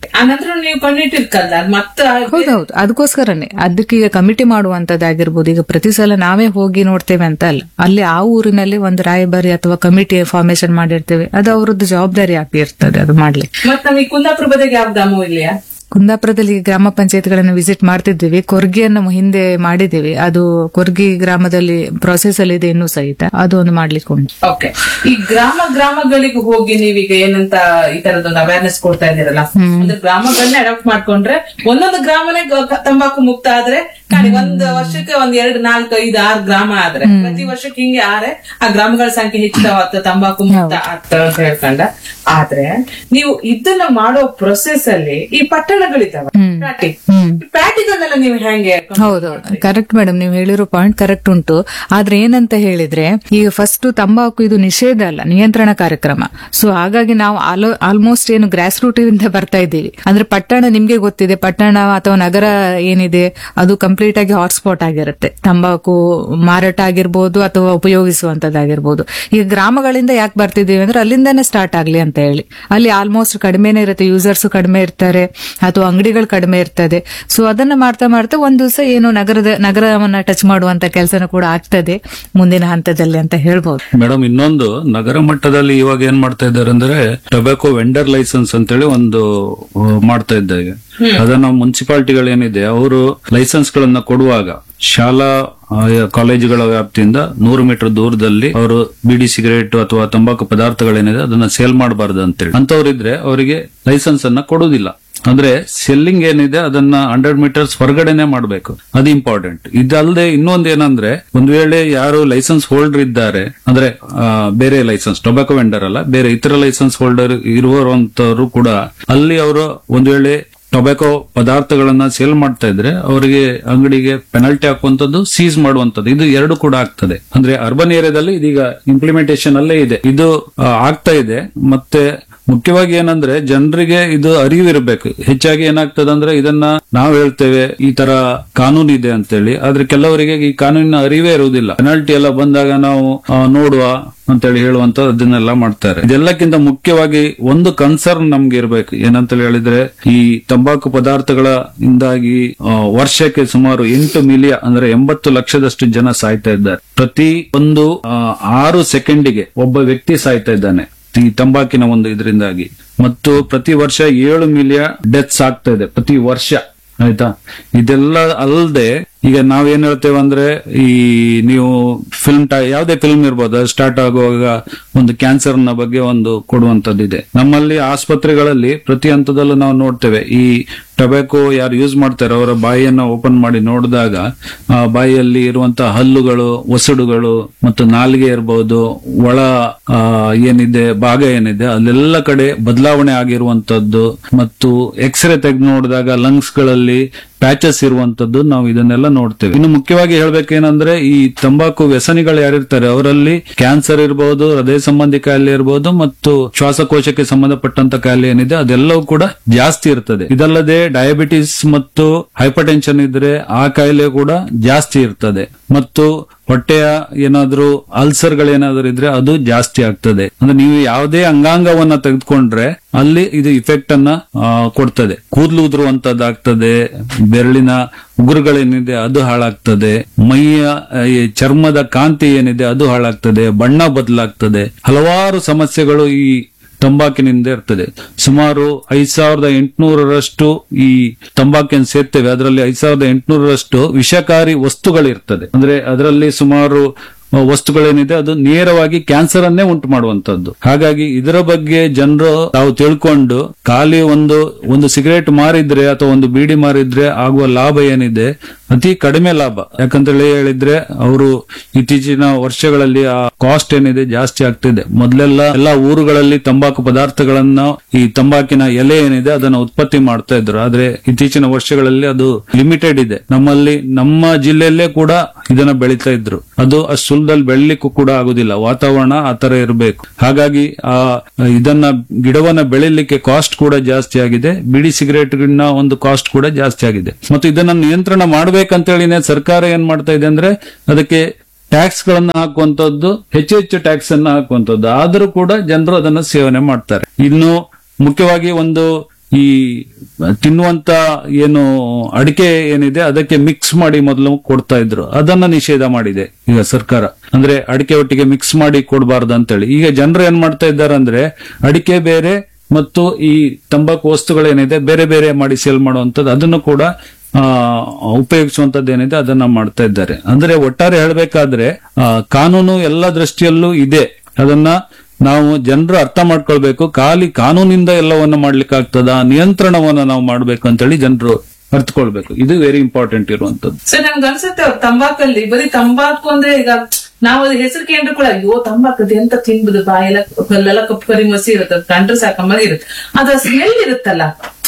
ಹೌದೌದು, ಅದಕ್ಕೋಸ್ಕರನೇ ಅದಕ್ಕೆ ಈಗ ಕಮಿಟಿ ಮಾಡುವಂತದ್ದಾಗಿರ್ಬೋದು. ಈಗ ಪ್ರತಿ ಸಲ ನಾವೇ ಹೋಗಿ ನೋಡ್ತೇವೆ ಅಂತ ಅಲ್ಲ, ಅಲ್ಲಿ ಆ ಊರಿನಲ್ಲಿ ಒಂದು ರಾಯಭಾರಿ ಅಥವಾ ಕಮಿಟಿ ಫಾರ್ಮೇಶನ್ ಮಾಡಿರ್ತೇವೆ. ಅದು ಅವರದ್ದು ಜವಾಬ್ದಾರಿ ಆಗಿ ಇರ್ತದೆ ಅದು ಮಾಡ್ಲಿಕ್ಕೆ. ಮತ್ತೆ ನಮಗೆ ಕುಂದಾಪುರದಾಗ ಯಾವ ಗ್ರಾಮ ಇಲ್ಲಿಯಾ? ಕುಂದಾಪುರದಲ್ಲಿ ಗ್ರಾಮ ಪಂಚಾಯತ್ಗಳನ್ನು ವಿಸಿಟ್ ಮಾಡ್ತಿದ್ದೀವಿ. ಕೊರ್ಗಿಯನ್ನು ಹಿಂದೆ ಮಾಡಿದ್ದೀವಿ. ಅದು ಕೊರ್ಗಿ ಗ್ರಾಮದಲ್ಲಿ ಪ್ರೊಸೆಸ್ ಅಲ್ಲಿ ಇದೆ ಇನ್ನೂ ಸಹಿತ, ಅದು ಒಂದು ಮಾಡ್ಲಿಕ್ಕೆ ಉಂಟು. ಓಕೆ, ಈ ಗ್ರಾಮ ಗ್ರಾಮಗಳಿಗೆ ಹೋಗಿ ನೀವೀಗ ಏನಂತ ಈ ತರದೊಂದು ಅವೇರ್ನೆಸ್ ಕೊಡ್ತಾ ಇದ್ದೀರಲ್ಲ, ಅಂದ್ರೆ ಗ್ರಾಮಗಳನ್ನೇ ಅಡಾಪ್ಟ್ ಮಾಡ್ಕೊಂಡ್ರೆ ಒಂದೊಂದು ಗ್ರಾಮನೇ ಗ- ತಂಬಾಕು ಮುಕ್ತ ಆದ್ರೆ ಕಾಣಿ ಒಂದ್ ವರ್ಷಕ್ಕೆ ಒಂದ್ ಎರಡ್ ನಾಲ್ಕು ಐದು ಆರು ಗ್ರಾಮ ಆದ್ರೆ ಪ್ರತಿ ವರ್ಷಕ್ಕೆ ಹಿಂಗೆ ಆದ್ರೆ ಆ ಗ್ರಾಮಗಳ ಸಂಖ್ಯೆ ಹೆಚ್ಚಾವತ್ತ, ತಂಬಾಕು ಮುಕ್ತ ಆಗ್ತದೆ ಅಂತ ಹೇಳ್ಕೊಂಡ. ಆದ್ರೆ ನೀವು ಇದನ್ನ ಮಾಡೋ ಪ್ರೊಸೆಸ್ ಅಲ್ಲಿ ಈ ಪಟ್ಟಣಗಳಿದ್ದಾವೆ, ಪ್ಯಾಟಿ ಪ್ಯಾಟಿಗಳನ್ನೆಲ್ಲ ನೀವು ಹೆಂಗೆ? ಹೌದೌದು, ಕರೆಕ್ಟ್ ಮೇಡಮ್, ನೀವು ಹೇಳಿರೋ ಪಾಯಿಂಟ್ ಕರೆಕ್ಟ್ ಉಂಟು. ಆದ್ರೆ ಏನಂತ ಹೇಳಿದ್ರೆ ಈಗ ಫಸ್ಟ್ ತಂಬಾಕು ಇದು ನಿಷೇಧ ಅಲ್ಲ, ನಿಯಂತ್ರಣ ಕಾರ್ಯಕ್ರಮ. ಸೊ ಹಾಗಾಗಿ ನಾವು ಆಲ್ಮೋಸ್ಟ್ ಏನು ಗ್ರಾಸ್ ರೂಟ್ ಇಂದ ಬರ್ತಾ ಇದ್ದೀವಿ. ಅಂದ್ರೆ ಪಟ್ಟಣ ನಿಮ್ಗೆ ಗೊತ್ತಿದೆ, ಪಟ್ಟಣ ಅಥವಾ ನಗರ ಏನಿದೆ ಅದು ಕಂಪ್ಲೀಟ್ ಆಗಿ ಹಾಟ್ಸ್ಪಾಟ್ ಆಗಿರುತ್ತೆ. ತಂಬಾಕು ಮಾರಾಟ ಆಗಿರ್ಬೋದು ಅಥವಾ ಉಪಯೋಗಿಸುವಂತದ್ದಾಗಿರ್ಬೋದು. ಈಗ ಗ್ರಾಮಗಳಿಂದ ಯಾಕೆ ಬರ್ತಿದ್ದೀವಿ ಅಂದ್ರೆ ಅಲ್ಲಿಂದಾನೇ ಸ್ಟಾರ್ಟ್ ಆಗ್ಲಿ ಅಂತ ಹೇಳಿ. ಅಲ್ಲಿ ಆಲ್ಮೋಸ್ಟ್ ಕಡಿಮೆನೇ ಇರುತ್ತೆ, ಯೂಸರ್ಸ್ ಕಡಿಮೆ ಇರ್ತಾರೆ ಅಥವಾ ಅಂಗಡಿಗಳು ಕಡಿಮೆ ಇರ್ತದೆ. ಸೊ ಅದನ್ನ ಮಾಡ್ತಾ ಮಾಡ್ತಾ ಒಂದ್ ದಿವಸ ಏನು ನಗರದ ನಗರವನ್ನ ಟಚ್ ಮಾಡುವಂತ ಕೆಲಸನ ಕೂಡ ಆಗ್ತದೆ ಮುಂದಿನ ಹಂತದಲ್ಲಿ ಅಂತ ಹೇಳ್ಬೋದು. ಮೇಡಮ್, ಇನ್ನೊಂದು ನಗರ ಮಟ್ಟದಲ್ಲಿ ಇವಾಗ ಏನ್ ಮಾಡ್ತಾ ಇದ್ದಾರೆ ಅಂದ್ರೆ ಟೊಬ್ಯಾಕೋ ವೆಂಡರ್ ಲೈಸೆನ್ಸ್ ಅಂತೇಳಿ ಒಂದು ಆ, ಮಾಡ್ತಾ ಇದ್ದಾರೆ. ಅದನ್ನ ಮುನ್ಸಿಪಾಲಿಟಿಗಳೇನಿದೆ ಅವರು ಲೈಸೆನ್ಸ್ ಗಳನ್ನ ಕೊಡುವಾಗ ಶಾಲಾ ಆ, ಕಾಲೇಜುಗಳ ವ್ಯಾಪ್ತಿಯಿಂದ ನೂರು ಮೀಟರ್ ದೂರದಲ್ಲಿ ಅವರು ಬಿಡಿ ಸಿಗರೇಟ್ ಅಥವಾ ತಂಬಾಕು ಪದಾರ್ಥಗಳೇನಿದೆ ಅದನ್ನ ಸೇಲ್ ಮಾಡಬಾರ್ದು ಅಂತೇಳಿ ಅಂತವ್ರಿದ್ರೆ ಅವರಿಗೆ ಲೈಸೆನ್ಸ್ ಅನ್ನ ಕೊಡುವುದಿಲ್ಲ. ಅಂದ್ರೆ ಸೆಲ್ಲಿಂಗ್ ಏನಿದೆ ಅದನ್ನ ಹಂಡ್ರೆಡ್ ಮೀಟರ್ಸ್ ಹೊರಗಡೆನೆ ಮಾಡಬೇಕು, ಅದು ಇಂಪಾರ್ಟೆಂಟ್. ಇದಲ್ಲದೆ ಇನ್ನೊಂದು ಏನಂದ್ರೆ ಒಂದ್ ವೇಳೆ ಯಾರು ಲೈಸೆನ್ಸ್ ಹೋಲ್ಡರ್ ಇದ್ದಾರೆ ಅಂದ್ರೆ ಆ, ಬೇರೆ ಲೈಸೆನ್ಸ್ ಟೊಬ್ಯಾಕೋ ವೆಂಡರ್ ಅಲ್ಲ, ಬೇರೆ ಇತರ ಲೈಸೆನ್ಸ್ ಹೋಲ್ಡರ್ ಇರುವಂತವರು ಕೂಡ ಅಲ್ಲಿ ಅವರು ಒಂದ್ ವೇಳೆ ಟೊಬ್ಯಾಕೋ ಪದಾರ್ಥಗಳನ್ನ ಸೇಲ್ ಮಾಡ್ತಾ ಇದ್ರೆ ಅವರಿಗೆ ಅಂಗಡಿಗೆ ಪೆನಾಲ್ಟಿ ಹಾಕುವಂತದ್ದು, ಸೀಸ್ ಮಾಡುವಂತದ್ದು, ಇದು ಎರಡು ಕೂಡ ಆಗ್ತದೆ. ಅಂದ್ರೆ ಅರ್ಬನ್ ಏರಿಯಾದಲ್ಲಿ ಇದೀಗ ಇಂಪ್ಲಿಮೆಂಟೇಷನ್ ಅಲ್ಲೇ ಇದೆ, ಇದು ಆ, ಆಗ್ತಾ ಇದೆ. ಮತ್ತೆ ಮುಖ್ಯವಾಗಿ ಏನಂದ್ರೆ ಜನರಿಗೆ ಇದು ಅರಿವಿರಬೇಕು. ಹೆಚ್ಚಾಗಿ ಏನಾಗ್ತದೆ ಅಂದ್ರೆ ಇದನ್ನ ನಾವು ಹೇಳ್ತೇವೆ ಈ ತರ ಕಾನೂನು ಇದೆ ಅಂತೇಳಿ, ಆದ್ರೆ ಕೆಲವರಿಗೆ ಈ ಕಾನೂನಿನ ಅರಿವೇ ಇರುವುದಿಲ್ಲ. ಪೆನಾಲ್ಟಿ ಎಲ್ಲ ಬಂದಾಗ ನಾವು ಆ, ನೋಡುವ ಅಂತೇಳಿ ಹೇಳುವಂತ ಅದನ್ನೆಲ್ಲ ಮಾಡ್ತಾರೆ. ಇದೆಲ್ಲಕ್ಕಿಂತ ಮುಖ್ಯವಾಗಿ ಒಂದು ಕನ್ಸರ್ನ್ ನಮ್ಗೆ ಇರಬೇಕು, ಏನಂತ ಹೇಳಿದ್ರೆ ಈ ತಂಬಾಕು ಪದಾರ್ಥಗಳ ಇಂದಾಗಿ ಆ, ವರ್ಷಕ್ಕೆ ಸುಮಾರು ಎಂಟು ಮಿಲಿಯನ್ ಅಂದ್ರೆ ಎಂಬತ್ತು ಲಕ್ಷದಷ್ಟು ಜನ ಸಾಯ್ತಾ ಇದ್ದಾರೆ. ಪ್ರತಿ ಒಂದು ಆ, ಆರು ಸೆಕೆಂಡಿಗೆ ಒಬ್ಬ ವ್ಯಕ್ತಿ ಸಾಯ್ತಾ ಇದ್ದಾನೆ ಈ ತಂಬಾಕಿನ ಒಂದು ಇದರಿಂದಾಗಿ. ಮತ್ತು ಪ್ರತಿ ವರ್ಷ ಏಳು ಮಿಲಿಯನ್ ಡೆತ್ಸ್ ಆಗ್ತಾ ಇದೆ ಪ್ರತಿ ವರ್ಷ. ಆಯ್ತಾ, ಇದೆಲ್ಲ ಅಲ್ಲದೆ ಈಗ ನಾವೇನ್ ಹೇಳ್ತೇವೆ ಅಂದ್ರೆ ಈ ನೀವು ಫಿಲ್ಮ್ ಯಾವುದೇ ಫಿಲ್ಮ್ ಇರ್ಬೋದು, ಸ್ಟಾರ್ಟ್ ಆಗುವಾಗ ಒಂದು ಕ್ಯಾನ್ಸರ್ ನ ಬಗ್ಗೆ ಒಂದು ಕೊಡುವಂತದ್ದಿದೆ. ನಮ್ಮಲ್ಲಿ ಆಸ್ಪತ್ರೆಗಳಲ್ಲಿ ಪ್ರತಿ ಹಂತದಲ್ಲೂ ನಾವು ನೋಡ್ತೇವೆ ಈ ಟೊಬ್ಯಾಕೋ ಯಾರು ಯೂಸ್ ಮಾಡ್ತಾರೆ ಅವರ ಬಾಯಿಯನ್ನ ಓಪನ್ ಮಾಡಿ ನೋಡಿದಾಗ ಆ ಬಾಯಿಯಲ್ಲಿ ಇರುವಂತಹ ಹಲ್ಲುಗಳು, ಒಸಡುಗಳು ಮತ್ತು ನಾಲಿಗೆ ಇರಬಹುದು, ಒಳ ಆ, ಏನಿದೆ ಭಾಗ ಏನಿದೆ ಅಲ್ಲೆಲ್ಲ ಕಡೆ ಬದಲಾವಣೆ ಆಗಿರುವಂತದ್ದು. ಮತ್ತು ಎಕ್ಸ್ರೇ ತೆಗೆದು ನೋಡಿದಾಗ ಲಂಗ್ಸ್ ಗಳಲ್ಲಿ ಪ್ಯಾಚಸ್ ಇರುವಂತದ್ದು ನಾವು ಇದನ್ನೆಲ್ಲ ನೋಡ್ತೇವೆ. ಇನ್ನು ಮುಖ್ಯವಾಗಿ ಹೇಳ್ಬೇಕೇನಂದ್ರೆ ಈ ತಂಬಾಕು ವ್ಯಸನಿಗಳು ಯಾರಿರ್ತಾರೆ ಅವರಲ್ಲಿ ಕ್ಯಾನ್ಸರ್ ಇರಬಹುದು, ಹೃದಯ ಸಂಬಂಧಿ ಕಾಯಿಲೆ ಇರಬಹುದು ಮತ್ತು ಶ್ವಾಸಕೋಶಕ್ಕೆ ಸಂಬಂಧಪಟ್ಟಂತ ಕಾಯಿಲೆ ಏನಿದೆ ಅದೆಲ್ಲವೂ ಕೂಡ ಜಾಸ್ತಿ ಇರ್ತದೆ. ಇದಲ್ಲದೆ ಡಯಾಬಿಟಿಸ್ ಮತ್ತು ಹೈಪರ್ ಟೆನ್ಷನ್ ಇದ್ರೆ ಆ ಕಾಯಿಲೆ ಕೂಡ ಜಾಸ್ತಿ ಇರ್ತದೆ ಮತ್ತು ಹೊಟ್ಟೆಯ ಏನಾದ್ರೂ ಅಲ್ಸರ್ಗಳೇನಾದ್ರೂ ಇದ್ರೆ ಅದು ಜಾಸ್ತಿ ಆಗ್ತದೆ. ಅಂದ್ರೆ ನೀವು ಯಾವುದೇ ಅಂಗಾಂಗವನ್ನ ತೆಗೆದುಕೊಂಡ್ರೆ ಅಲ್ಲಿ ಇದು ಇಫೆಕ್ಟ್ ಅನ್ನ ಆ, ಕೊಡ್ತದೆ. ಕೂದಲು ಉದುರುವಂತದ್ದಾಗ್ತದೆ, ಬೆರಳಿನ ಉಗುರುಗಳೇನಿದೆ ಅದು ಹಾಳಾಗ್ತದೆ, ಮೈಯ ಆ, ಈ ಚರ್ಮದ ಕಾಂತಿ ಏನಿದೆ ಅದು ಹಾಳಾಗ್ತದೆ, ಬಣ್ಣ ಬದಲಾಗ್ತದೆ. ಹಲವಾರು ಸಮಸ್ಯೆಗಳು ಈ ತಂಬಾಕಿನಿಂದ ಇರ್ತದೆ. ಸುಮಾರು ಐದ್ ಸಾವಿರದ ಎಂಟುನೂರರಷ್ಟು ಈ ತಂಬಾಕಿನ ಸೇರ್ತೇವೆ, ಅದರಲ್ಲಿ ಐದ್ ಸಾವಿರದ ಎಂಟುನೂರರಷ್ಟು ವಿಷಕಾರಿ ವಸ್ತುಗಳಿರ್ತದೆ. ಅಂದ್ರೆ ಅದರಲ್ಲಿ ಸುಮಾರು ವಸ್ತುಗಳೇನಿದೆ ಅದು ನೇರವಾಗಿ ಕ್ಯಾನ್ಸರ್ ಅನ್ನೇ ಉಂಟು ಮಾಡುವಂತದ್ದು. ಹಾಗಾಗಿ ಇದರ ಬಗ್ಗೆ ಜನರು ತಾವು ತಿಳ್ಕೊಂಡು ಖಾಲಿ ಒಂದು ಒಂದು ಸಿಗರೇಟ್ ಮಾರಿದ್ರೆ ಅಥವಾ ಒಂದು ಬೀಡಿ ಮಾರಿದ್ರೆ ಆಗುವ ಲಾಭ ಏನಿದೆ ಅತಿ ಕಡಿಮೆ ಲಾಭ. ಯಾಕಂತೇಳಿ ಹೇಳಿದ್ರೆ ಅವರು ಇತ್ತೀಚಿನ ವರ್ಷಗಳಲ್ಲಿ ಆ ಕಾಸ್ಟ್ ಏನಿದೆ ಜಾಸ್ತಿ ಆಗ್ತಿದೆ. ಮೊದಲೆಲ್ಲ ಎಲ್ಲಾ ಊರುಗಳಲ್ಲಿ ತಂಬಾಕು ಪದಾರ್ಥಗಳನ್ನ ಈ ತಂಬಾಕಿನ ಎಲೆ ಏನಿದೆ ಅದನ್ನ ಉತ್ಪತ್ತಿ ಮಾಡ್ತಾ ಇದ್ರು. ಆದ್ರೆ ಇತ್ತೀಚಿನ ವರ್ಷಗಳಲ್ಲಿ ಅದು ಲಿಮಿಟೆಡ್ ಇದೆ. ನಮ್ಮಲ್ಲಿ ನಮ್ಮ ಜಿಲ್ಲೆಯಲ್ಲೇ ಕೂಡ ಇದನ್ನ ಬೆಳೀತಾ ಇದ್ರು. ಅದು ಅಷ್ಟು ಸುಲಭದಲ್ಲಿ ಬೆಳಿಲಿಕ್ಕೂ ಕೂಡ ಆಗುದಿಲ್ಲ, ವಾತಾವರಣ ಆ ತರ ಇರಬೇಕು. ಹಾಗಾಗಿ ಆ ಇದನ್ನ ಗಿಡವನ್ನ ಬೆಳಿಲಿಕ್ಕೆ ಕಾಸ್ಟ್ ಕೂಡ ಜಾಸ್ತಿ ಆಗಿದೆ. ಬಿಡಿ ಸಿಗರೇಟ್ ಒಂದು ಕಾಸ್ಟ್ ಕೂಡ ಜಾಸ್ತಿ ಆಗಿದೆ. ಮತ್ತು ಇದನ್ನ ನಿಯಂತ್ರಣ ಮಾಡ್ಬೇಕಂತೇಳಿನೇ ಸರ್ಕಾರ ಏನ್ ಮಾಡ್ತಾ ಇದೆ ಅಂದ್ರೆ ಅದಕ್ಕೆ ಟ್ಯಾಕ್ಸ್ ಗಳನ್ನ ಹಾಕುವಂತದ್ದು, ಹೆಚ್ಚು ಹೆಚ್ಚು ಟ್ಯಾಕ್ಸ್ ಅನ್ನ ಹಾಕುವಂತದ್ದು. ಆದ್ರೂ ಕೂಡ ಜನರು ಅದನ್ನ ಸೇವನೆ ಮಾಡ್ತಾರೆ. ಇನ್ನು ಮುಖ್ಯವಾಗಿ ಒಂದು ಈ ತಿನ್ನುವಂತ ಏನು ಅಡಿಕೆ ಏನಿದೆ ಅದಕ್ಕೆ ಮಿಕ್ಸ್ ಮಾಡಿ ಮೊದಲು ಕೊಡ್ತಾ ಇದ್ರು, ಅದನ್ನ ನಿಷೇಧ ಮಾಡಿದೆ ಈಗ ಸರ್ಕಾರ. ಅಂದ್ರೆ ಅಡಿಕೆ ಒಟ್ಟಿಗೆ ಮಿಕ್ಸ್ ಮಾಡಿ ಕೊಡಬಾರ್ದು ಅಂತೇಳಿ. ಈಗ ಜನರು ಏನ್ ಮಾಡ್ತಾ ಇದ್ದಾರೆ ಅಂದ್ರೆ ಅಡಿಕೆ ಬೇರೆ ಮತ್ತು ಈ ತಂಬಾಕು ವಸ್ತುಗಳೇನಿದೆ ಬೇರೆ ಬೇರೆ ಮಾಡಿ ಸೇಲ್ ಮಾಡುವಂತದ್ದು, ಅದನ್ನು ಕೂಡ ಆ ಉಪಯೋಗಿಸುವಂತದ್ದು ಏನಿದೆ ಅದನ್ನ ಮಾಡ್ತಾ ಇದ್ದಾರೆ. ಅಂದ್ರೆ ಒಟ್ಟಾರೆ ಹೇಳ್ಬೇಕಾದ್ರೆ ಆ ಕಾನೂನು ಎಲ್ಲ ದೃಷ್ಟಿಯಲ್ಲೂ ಇದೆ, ಅದನ್ನ ನಾವು ಜನರು ಅರ್ಥ ಮಾಡ್ಕೊಳ್ಬೇಕು. ಖಾಲಿ ಕಾನೂನಿಂದ ಎಲ್ಲವನ್ನ ಮಾಡ್ಲಿಕ್ಕೆ ಆಗ್ತದ, ನಿಯಂತ್ರಣವನ್ನ ನಾವು ಮಾಡ್ಬೇಕು ಅಂತೇಳಿ ಜನರು ಅರ್ಥಕೊಳ್ಬೇಕು. ಇದು ವೆರಿ ಇಂಪಾರ್ಟೆಂಟ್ ಇರುವಂತದ್ದು. ಸರ್ ನಮ್ಗೆ ಅನ್ಸುತ್ತೆ ಅವ್ರು ತಂಬಾಕಲ್ಲಿ ಬರೀ ತಂಬಾಕು ಅಂದ್ರೆ ಈಗ ನಾವು ಅದು ಹೆಸರು ಕೇಂದ್ರ ಕೂಡ ಅಯ್ಯೋ ತಂಬಾಕದು ಎಂತ ತಿನ್ಬುದು ಬಾಯೆಲ್ಲ ಕಲ್ಲೆಲ್ಲ ಕಪ್ಪು ಕರಿ ಮಸಿ ಇರುತ್ತೆ, ಕಂಡ್ರೆ ಸಾಕಂಬಾಗಿ ಇರುತ್ತೆ. ಅದ್ರ ಸ್ಮೆಲ್ ಇರುತ್ತಲ್ಲ,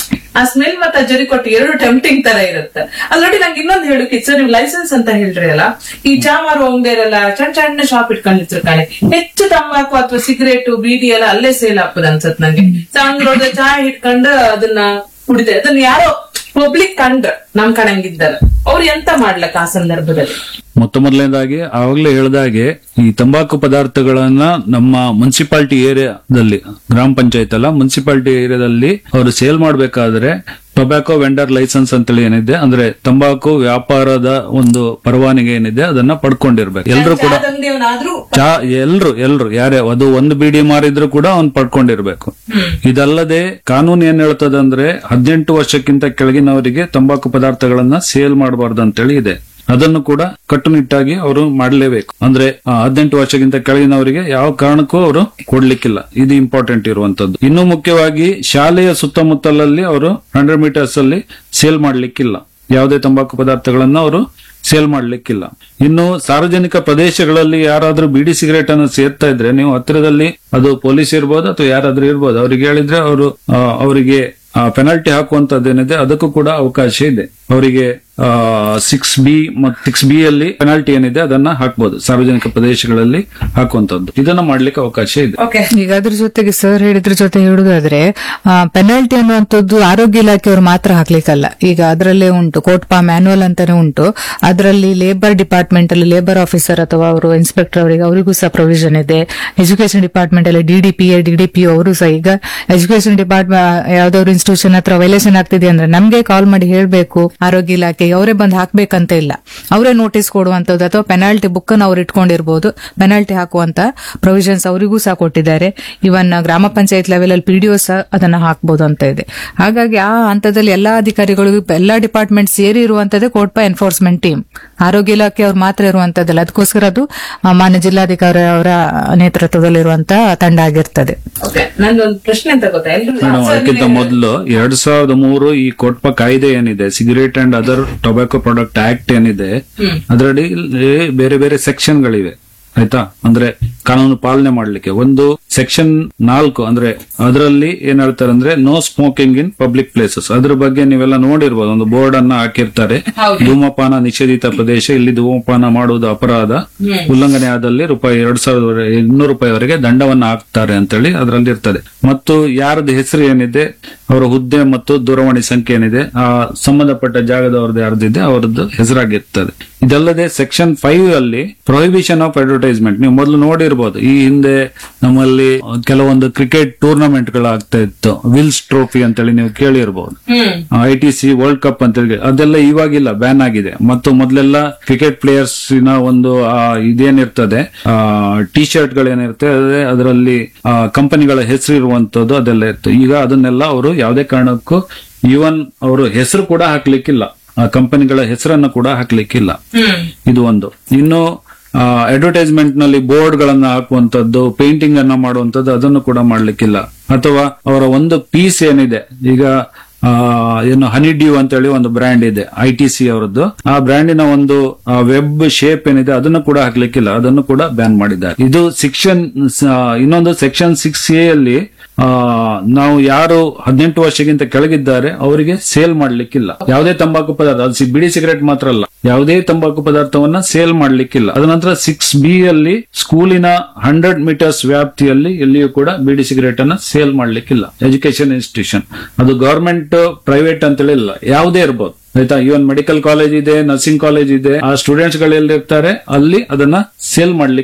ಆ ಸ್ಮೆಲ್ ಮತ್ತೆ ಜರಿ ಕೊಟ್ಟು ಎರಡು ಟೆಂಪ್ಟಿಂಗ್ ತರ ಇರುತ್ತೆ. ಅದ್ ನೋಡಿ ನಂಗೆ ಇನ್ನೊಂದು ಹೇಳಕ್ಕೆ ಸರ್, ನೀವು ಲೈಸೆನ್ಸ್ ಅಂತ ಹೇಳ್ರಿ ಅಲ್ಲ, ಈ ಚಾ ಮಾರುವ ಅಂಗಡಿಯರೆಲ್ಲ ಸಣ್ಣ ಸಣ್ಣ ಶಾಪ್ ಇಟ್ಕೊಂಡಿರ್ತಾರೆ ಕಾಣೆ, ಹೆಚ್ಚು ತಂಬಾಕು ಅಥವಾ ಸಿಗರೇಟು ಬೀಡಿ ಎಲ್ಲ ಅಲ್ಲೇ ಸೇಲ್ ಹಾಕೋದು ಅನ್ಸತ್ ನಂಗೆ. ಸಣ್ಣ ರೋಡ್ ಚಾ ಇಟ್ಕೊಂಡು ಅದನ್ನ ಕುಡಿದೆ, ಅದನ್ನ ಯಾರೋ ಪಬ್ಲಿಕ್ ಕಂಡ್ರ ನಮ್ ಕಣಂಗಿದ್ದಾರೆ, ಅವ್ರು ಎಂತ ಮಾಡ್ಲಕ್ಕ ಆ ಸಂದರ್ಭದಲ್ಲಿ? ಮೊತ್ತ ಮೊದಲನೇದಾಗಿ ಆವಾಗಲೇ ಹೇಳಿದಾಗೆ ಈ ತಂಬಾಕು ಪದಾರ್ಥಗಳನ್ನ ನಮ್ಮ ಮುನ್ಸಿಪಾಲಿಟಿ ಏರಿಯಾದಲ್ಲಿ, ಗ್ರಾಮ ಪಂಚಾಯತ್ ಅಲ್ಲ ಮುನ್ಸಿಪಾಲಿಟಿ ಏರಿಯಾದಲ್ಲಿ ಅವರು ಸೇಲ್ ಮಾಡ್ಬೇಕಾದ್ರೆ ಟೊಬ್ಯಾಕೋ ವೆಂಡರ್ ಲೈಸೆನ್ಸ್ ಅಂತೇಳಿ ಏನಿದೆ, ಅಂದ್ರೆ ತಂಬಾಕು ವ್ಯಾಪಾರದ ಒಂದು ಪರವಾನಗಿ ಏನಿದೆ ಅದನ್ನ ಪಡ್ಕೊಂಡಿರ್ಬೇಕು. ಎಲ್ರು ಕೂಡ ಚಾ ಎಲ್ರು ಎಲ್ರು ಯಾರೇ ಅದು ಒಂದು ಬೀಡಿ ಮಾರಿದ್ರು ಕೂಡ ಅವ್ನು ಪಡ್ಕೊಂಡಿರ್ಬೇಕು. ಇದಲ್ಲದೆ ಕಾನೂನು ಏನ್ ಹೇಳ್ತದಂದ್ರೆ ಹದಿನೆಂಟು ವರ್ಷಕ್ಕಿಂತ ಕೆಳಗಿನವರಿಗೆ ತಂಬಾಕು ಪದಾರ್ಥಗಳನ್ನ ಸೇಲ್ ಮಾಡಬಾರ್ದು ಅಂತೇಳಿ ಇದೆ. ಅದನ್ನು ಕೂಡ ಕಟ್ಟುನಿಟ್ಟಾಗಿ ಅವರು ಮಾಡಲೇಬೇಕು. ಅಂದ್ರೆ ಹದಿನೆಂಟು ವರ್ಷಕ್ಕಿಂತ ಕೆಳಗಿನವರಿಗೆ ಯಾವ ಕಾರಣಕ್ಕೂ ಅವರು ಕೊಡ್ಲಿಕ್ಕಿಲ್ಲ. ಇದು ಇಂಪಾರ್ಟೆಂಟ್ ಇರುವಂತದ್ದು. ಇನ್ನು ಮುಖ್ಯವಾಗಿ ಶಾಲೆಯ ಸುತ್ತಮುತ್ತಲಲ್ಲಿ ಅವರು ಹಂಡ್ರೆಡ್ ಮೀಟರ್ಸ್ ಅಲ್ಲಿ ಸೇಲ್ ಮಾಡ್ಲಿಕ್ಕಿಲ್ಲ, ಯಾವುದೇ ತಂಬಾಕು ಪದಾರ್ಥಗಳನ್ನ ಅವರು ಸೇಲ್ ಮಾಡ್ಲಿಕ್ಕಿಲ್ಲ. ಇನ್ನು ಸಾರ್ವಜನಿಕ ಪ್ರದೇಶಗಳಲ್ಲಿ ಯಾರಾದ್ರೂ ಬೀಡಿ ಸಿಗರೇಟ್ ಅನ್ನು ಸೇರ್ತಾ ಇದ್ರೆ ನೀವು ಹತ್ತಿರದಲ್ಲಿ ಅದು ಪೊಲೀಸ್ ಇರ್ಬೋದು ಅಥವಾ ಯಾರಾದ್ರೂ ಇರ್ಬೋದು, ಅವ್ರಿಗೆ ಹೇಳಿದ್ರೆ ಅವರು ಅವರಿಗೆ ಪೆನಾಲ್ಟಿ ಹಾಕುವಂತದ್ದೇನಿದೆ ಅದಕ್ಕೂ ಕೂಡ ಅವಕಾಶ ಇದೆ. ಅವರಿಗೆ ಸಿಕ್ಸ್ ಬಿ ಮತ್ತು ಸಿಕ್ಸ್ ಬಿ ಅಲ್ಲಿ ಪೆನಾಲ್ಟಿ ಏನಿದೆ ಅದನ್ನ ಹಾಕ್ಬಹುದು, ಸಾರ್ವಜನಿಕ ಪ್ರದೇಶಗಳಲ್ಲಿ ಹಾಕುವಂತದ್ದು. ಇದನ್ನ ಮಾಡ್ಲಿಕ್ಕೆ ಅವಕಾಶ ಇದೆ. ಈಗ ಅದ್ರ ಜೊತೆಗೆ ಸರ್ ಹೇಳಿದ್ರ ಜೊತೆ ಹೇಳುದಾದ್ರೆ ಪೆನಾಲ್ಟಿ ಅನ್ನುವಂಥದ್ದು ಆರೋಗ್ಯ ಇಲಾಖೆಯವರು ಮಾತ್ರ ಹಾಕ್ಲಿಕ್ಕಲ್ಲ. ಈಗ ಅದರಲ್ಲೇ ಉಂಟು ಕೋಟ್ಪಾ ಮ್ಯಾನುವಲ್ ಅಂತಾನೆ ಉಂಟು. ಅದರಲ್ಲಿ ಲೇಬರ್ ಡಿಪಾರ್ಟ್ಮೆಂಟ್ ಅಲ್ಲಿ ಲೇಬರ್ ಆಫೀಸರ್ ಅಥವಾ ಅವರು ಇನ್ಸ್ಪೆಕ್ಟರ್ ಅವರಿಗೆ ಅವರಿಗೂ ಸಹ ಪ್ರೊವಿಷನ್ ಇದೆ. ಎಜುಕೇಶನ್ ಡಿಪಾರ್ಟ್ಮೆಂಟ್ ಅಲ್ಲಿ ಡಿಡಿಪಿಎ ಡಿಡಿಪಿಒ ಅವರು ಸಹ, ಈಗ ಎಜುಕೇಶನ್ ಡಿಪಾರ್ಟ್ಮೆಂಟ್ ಯಾವ್ದಾದ್ರು ಇನ್ಸ್ಟಿಟ್ಯೂಷನ್ ಹತ್ರ ವೈಲೇಷನ್ ಆಗ್ತಿದೆ ಅಂದ್ರೆ ನಮ್ಗೆ ಕಾಲ್ ಮಾಡಿ ಹೇಳ್ಬೇಕು ಆರೋಗ್ಯ ಇಲಾಖೆ, ಅವರೇ ಬಂದು ಹಾಕ್ಬೇಕಂತ ಇಲ್ಲ, ಅವರೇ ನೋಟಿಸ್ ಕೊಡುವಂತದ್ದು ಅಥವಾ ಪೆನಾಲ್ಟಿ ಬುಕ್ ಅನ್ನು ಅವ್ರು ಇಟ್ಕೊಂಡಿರ್ಬೋದು. ಪೆನಾಲ್ಟಿ ಹಾಕುವಂತ ಪ್ರೊವಿಷನ್ಸ್ ಅವರಿಗೂ ಸಹ ಕೊಟ್ಟಿದ್ದಾರೆ. ಇವನ್ ಗ್ರಾಮ ಪಂಚಾಯತ್ ಲೆವೆಲ್ ಅಲ್ಲಿ ಪಿಡಿಒ ಸಹ ಅದನ್ನ ಹಾಕಬಹುದು ಅಂತ ಇದೆ. ಹಾಗಾಗಿ ಆ ಹಂತದಲ್ಲಿ ಎಲ್ಲಾ ಅಧಿಕಾರಿಗಳಿಗೂ ಎಲ್ಲಾ ಡಿಪಾರ್ಟ್ಮೆಂಟ್ ಸೇರಿ ಇರುವಂತದ್ದೇ ಕೋಟ್ಪಾ ಎನ್ಫೋರ್ಸ್ಮೆಂಟ್ ಟೀಮ್. ಆರೋಗ್ಯ ಇಲಾಖೆ ಅವ್ರು ಮಾತ್ರ ಇರುವಂತದ್ದಲ್ಲ, ಅದಕ್ಕೋಸ್ಕರ ಅದು ಮಾನ್ಯ ಜಿಲ್ಲಾಧಿಕಾರಿ ಅವರ ನೇತೃತ್ವದಲ್ಲಿರುವಂತಹ ತಂಡ ಆಗಿರ್ತದೆ. ನಂದೊಂದು ಪ್ರಶ್ನೆ ಅಂತ ಗೊತ್ತಾ, ಮೇಡಮ್ ಅದಕ್ಕಿಂತ ಮೊದಲು ಎರಡ್ ಸಾವಿರದ ಮೂರು ಈ ಕೋಟ್ಪಾ ಕಾಯ್ದೆ ಏನಿದೆ, cigarette and other tobacco product act ಏನಿದೆ, ಅದರಲ್ಲಿ ಬೇರೆ ಬೇರೆ ಸೆಕ್ಷನ್ ಗಳಿವೆ ಆಯ್ತಾ. ಅಂದ್ರೆ ಕಾನೂನು ಪಾಲನೆ ಮಾಡ್ಲಿಕ್ಕೆ ಒಂದು ಸೆಕ್ಷನ್ ನಾಲ್ಕು ಅಂದ್ರೆ ಅದರಲ್ಲಿ ಏನ್ ಹೇಳ್ತಾರೆ ಅಂದ್ರೆ no smoking in public places. ಅದ್ರ ಬಗ್ಗೆ ನೀವೆಲ್ಲ ನೋಡಿರ್ಬೋದು, ಒಂದು ಬೋರ್ಡ್ ಅನ್ನ ಹಾಕಿರ್ತಾರೆ, ಧೂಮಪಾನ ನಿಷೇಧಿತ ಪ್ರದೇಶ, ಇಲ್ಲಿ ಧೂಮಪಾನ ಮಾಡುವುದು ಅಪರಾಧ, ಉಲ್ಲಂಘನೆ ಆದಲ್ಲಿ ರೂಪಾಯಿ ಎರಡ್ ಸಾವಿರದ ಇನ್ನೂರು ರೂಪಾಯಿವರೆಗೆ ದಂಡವನ್ನ ಹಾಕ್ತಾರೆ ಅಂತೇಳಿ ಅದರಲ್ಲಿ ಇರ್ತದೆ. ಮತ್ತು ಯಾರದ್ದು ಹೆಸರು ಏನಿದೆ, ಅವರ ಹುದ್ದೆ ಮತ್ತು ದೂರವಾಣಿ ಸಂಖ್ಯೆ ಏನಿದೆ, ಆ ಸಂಬಂಧಪಟ್ಟ ಜಾಗದವ್ರದ್ದು ಯಾರ್ದಿದೆ ಅವರದ್ದು ಹೆಸರಾಗಿರ್ತದೆ. ಇದಲ್ಲದೆ ಸೆಕ್ಷನ್ ಫೈವ್ ಅಲ್ಲಿ ಪ್ರೊಹಿಬಿಷನ್ ಆಫ್ ಅಡ್ವರ್ಟೈಸ್ಮೆಂಟ್, ನೀವು ಮೊದಲು ನೋಡಿರ್ಬೋದು, ಈ ಹಿಂದೆ ನಮ್ಮಲ್ಲಿ ಕೆಲವೊಂದು ಕ್ರಿಕೆಟ್ ಟೂರ್ನಮೆಂಟ್ ಗಳಾಗ್ತಾ ಇತ್ತು, ವಿಲ್ಸ್ ಟ್ರೋಫಿ ಅಂತೇಳಿ ನೀವು ಕೇಳಿರ್ಬೋದು, I T C world cup ಅಂತೇಳಿ, ಅದೆಲ್ಲ ಇವಾಗಿಲ್ಲ, ಬ್ಯಾನ್ ಆಗಿದೆ. ಮತ್ತು ಮೊದಲೆಲ್ಲ ಕ್ರಿಕೆಟ್ ಪ್ಲೇಯರ್ಸ್ ನ ಒಂದು ಇದೇನಿರ್ತದೆ ಟಿ ಶರ್ಟ್ ಗಳೇನಿರುತ್ತೆ ಅದರಲ್ಲಿ ಕಂಪನಿಗಳ ಹೆಸರು ಇರುವಂತದ್ದು ಅದೆಲ್ಲ ಇತ್ತು. ಈಗ ಅದನ್ನೆಲ್ಲ ಅವರು ಯಾವುದೇ ಕಾರಣಕ್ಕೂ ಈವನ್ ಅವರು ಹೆಸರು ಕೂಡ ಹಾಕ್ಲಿಕ್ಕಿಲ್ಲ, ಆ ಕಂಪನಿಗಳ ಹೆಸರನ್ನು ಕೂಡ ಹಾಕ್ಲಿಕ್ಕಿಲ್ಲ. ಇದು ಒಂದು. ಇನ್ನು ಅಡ್ವರ್ಟೈಸ್ಮೆಂಟ್ ನಲ್ಲಿ ಬೋರ್ಡ್ ಗಳನ್ನ ಹಾಕುವಂತದ್ದು, ಪೇಂಟಿಂಗ್ ಅನ್ನ ಮಾಡುವಂತದ್ದು ಅದನ್ನು ಕೂಡ ಮಾಡ್ಲಿಕ್ಕಿಲ್ಲ. ಅಥವಾ ಅವರ ಒಂದು ಪೀಸ್ ಏನಿದೆ, ಈಗ ಆ ಏನು ಹನಿ ಡ್ಯೂ ಅಂತ ಹೇಳಿ ಒಂದು ಬ್ರ್ಯಾಂಡ್ ಇದೆ ಐ ಟಿ ಸಿ ಅವರದ್ದು, ಆ ಬ್ರ್ಯಾಂಡಿನ ಒಂದು ವೆಬ್ ಶೇಪ್ ಏನಿದೆ ಅದನ್ನು ಕೂಡ ಹಾಕ್ಲಿಕ್ಕಿಲ್ಲ, ಅದನ್ನು ಕೂಡ ಬ್ಯಾನ್ ಮಾಡಿದ್ದಾರೆ. ಇದು ಸೆಕ್ಷನ್ ಇನ್ನೊಂದು ಸೆಕ್ಷನ್ ಸಿಕ್ಸ್ ಎ ಅಲ್ಲಿ ನಾವು ಯಾರು ಹದಿನೆಂಟು ವರ್ಷಕ್ಕಿಂತ ಕೆಳಗಿದ್ದಾರೆ ಅವರಿಗೆ ಸೇಲ್ ಮಾಡ್ಲಿಕ್ಕಿಲ್ಲ ಯಾವುದೇ ತಂಬಾಕು ಪದಾರ್ಥ, ಅದು ಬಿಡಿ ಸಿಗರೇಟ್ ಮಾತ್ರ ಅಲ್ಲ, ಯಾವುದೇ ತಂಬಾಕು ಪದಾರ್ಥವನ್ನ ಸೇಲ್ ಮಾಡ್ಲಿಕ್ಕಿಲ್ಲ. ಅದ ನಂತರ ಸಿಕ್ಸ್ ಬಿ ಅಲ್ಲಿ ಸ್ಕೂಲಿನ ಹಂಡ್ರೆಡ್ ಮೀಟರ್ಸ್ ವ್ಯಾಪ್ತಿಯಲ್ಲಿ ಎಲ್ಲಿಯೂ ಕೂಡ ಬಿಡಿ ಸಿಗರೇಟ್ ಅನ್ನ ಸೇಲ್ ಮಾಡ್ಲಿಕ್ಕಿಲ್ಲ. ಎಜುಕೇಶನ್ ಇನ್ಸ್ಟಿಟ್ಯೂಷನ್, ಅದು ಗವರ್ಮೆಂಟ್ ಪ್ರೈವೇಟ್ ಅಂತೇಳಿ ಇಲ್ಲ, ಯಾವುದೇ ಇರ್ಬೋದು ಆಯ್ತಾ. ಇವನ್ ಮೆಡಿಕಲ್ ಕಾಲೇಜ್ ಇದೆ, ನರ್ಸಿಂಗ್ ಕಾಲೇಜ್ ಇದೆ, ಆ ಸ್ಟೂಡೆಂಟ್ಸ್ ಗಳು ಎಲ್ಲಿರ್ತಾರೆ ಅಲ್ಲಿ ಅದನ್ನ ಸೇಲ್ ಮಾಡ್ಲಿಕ್ಕೆ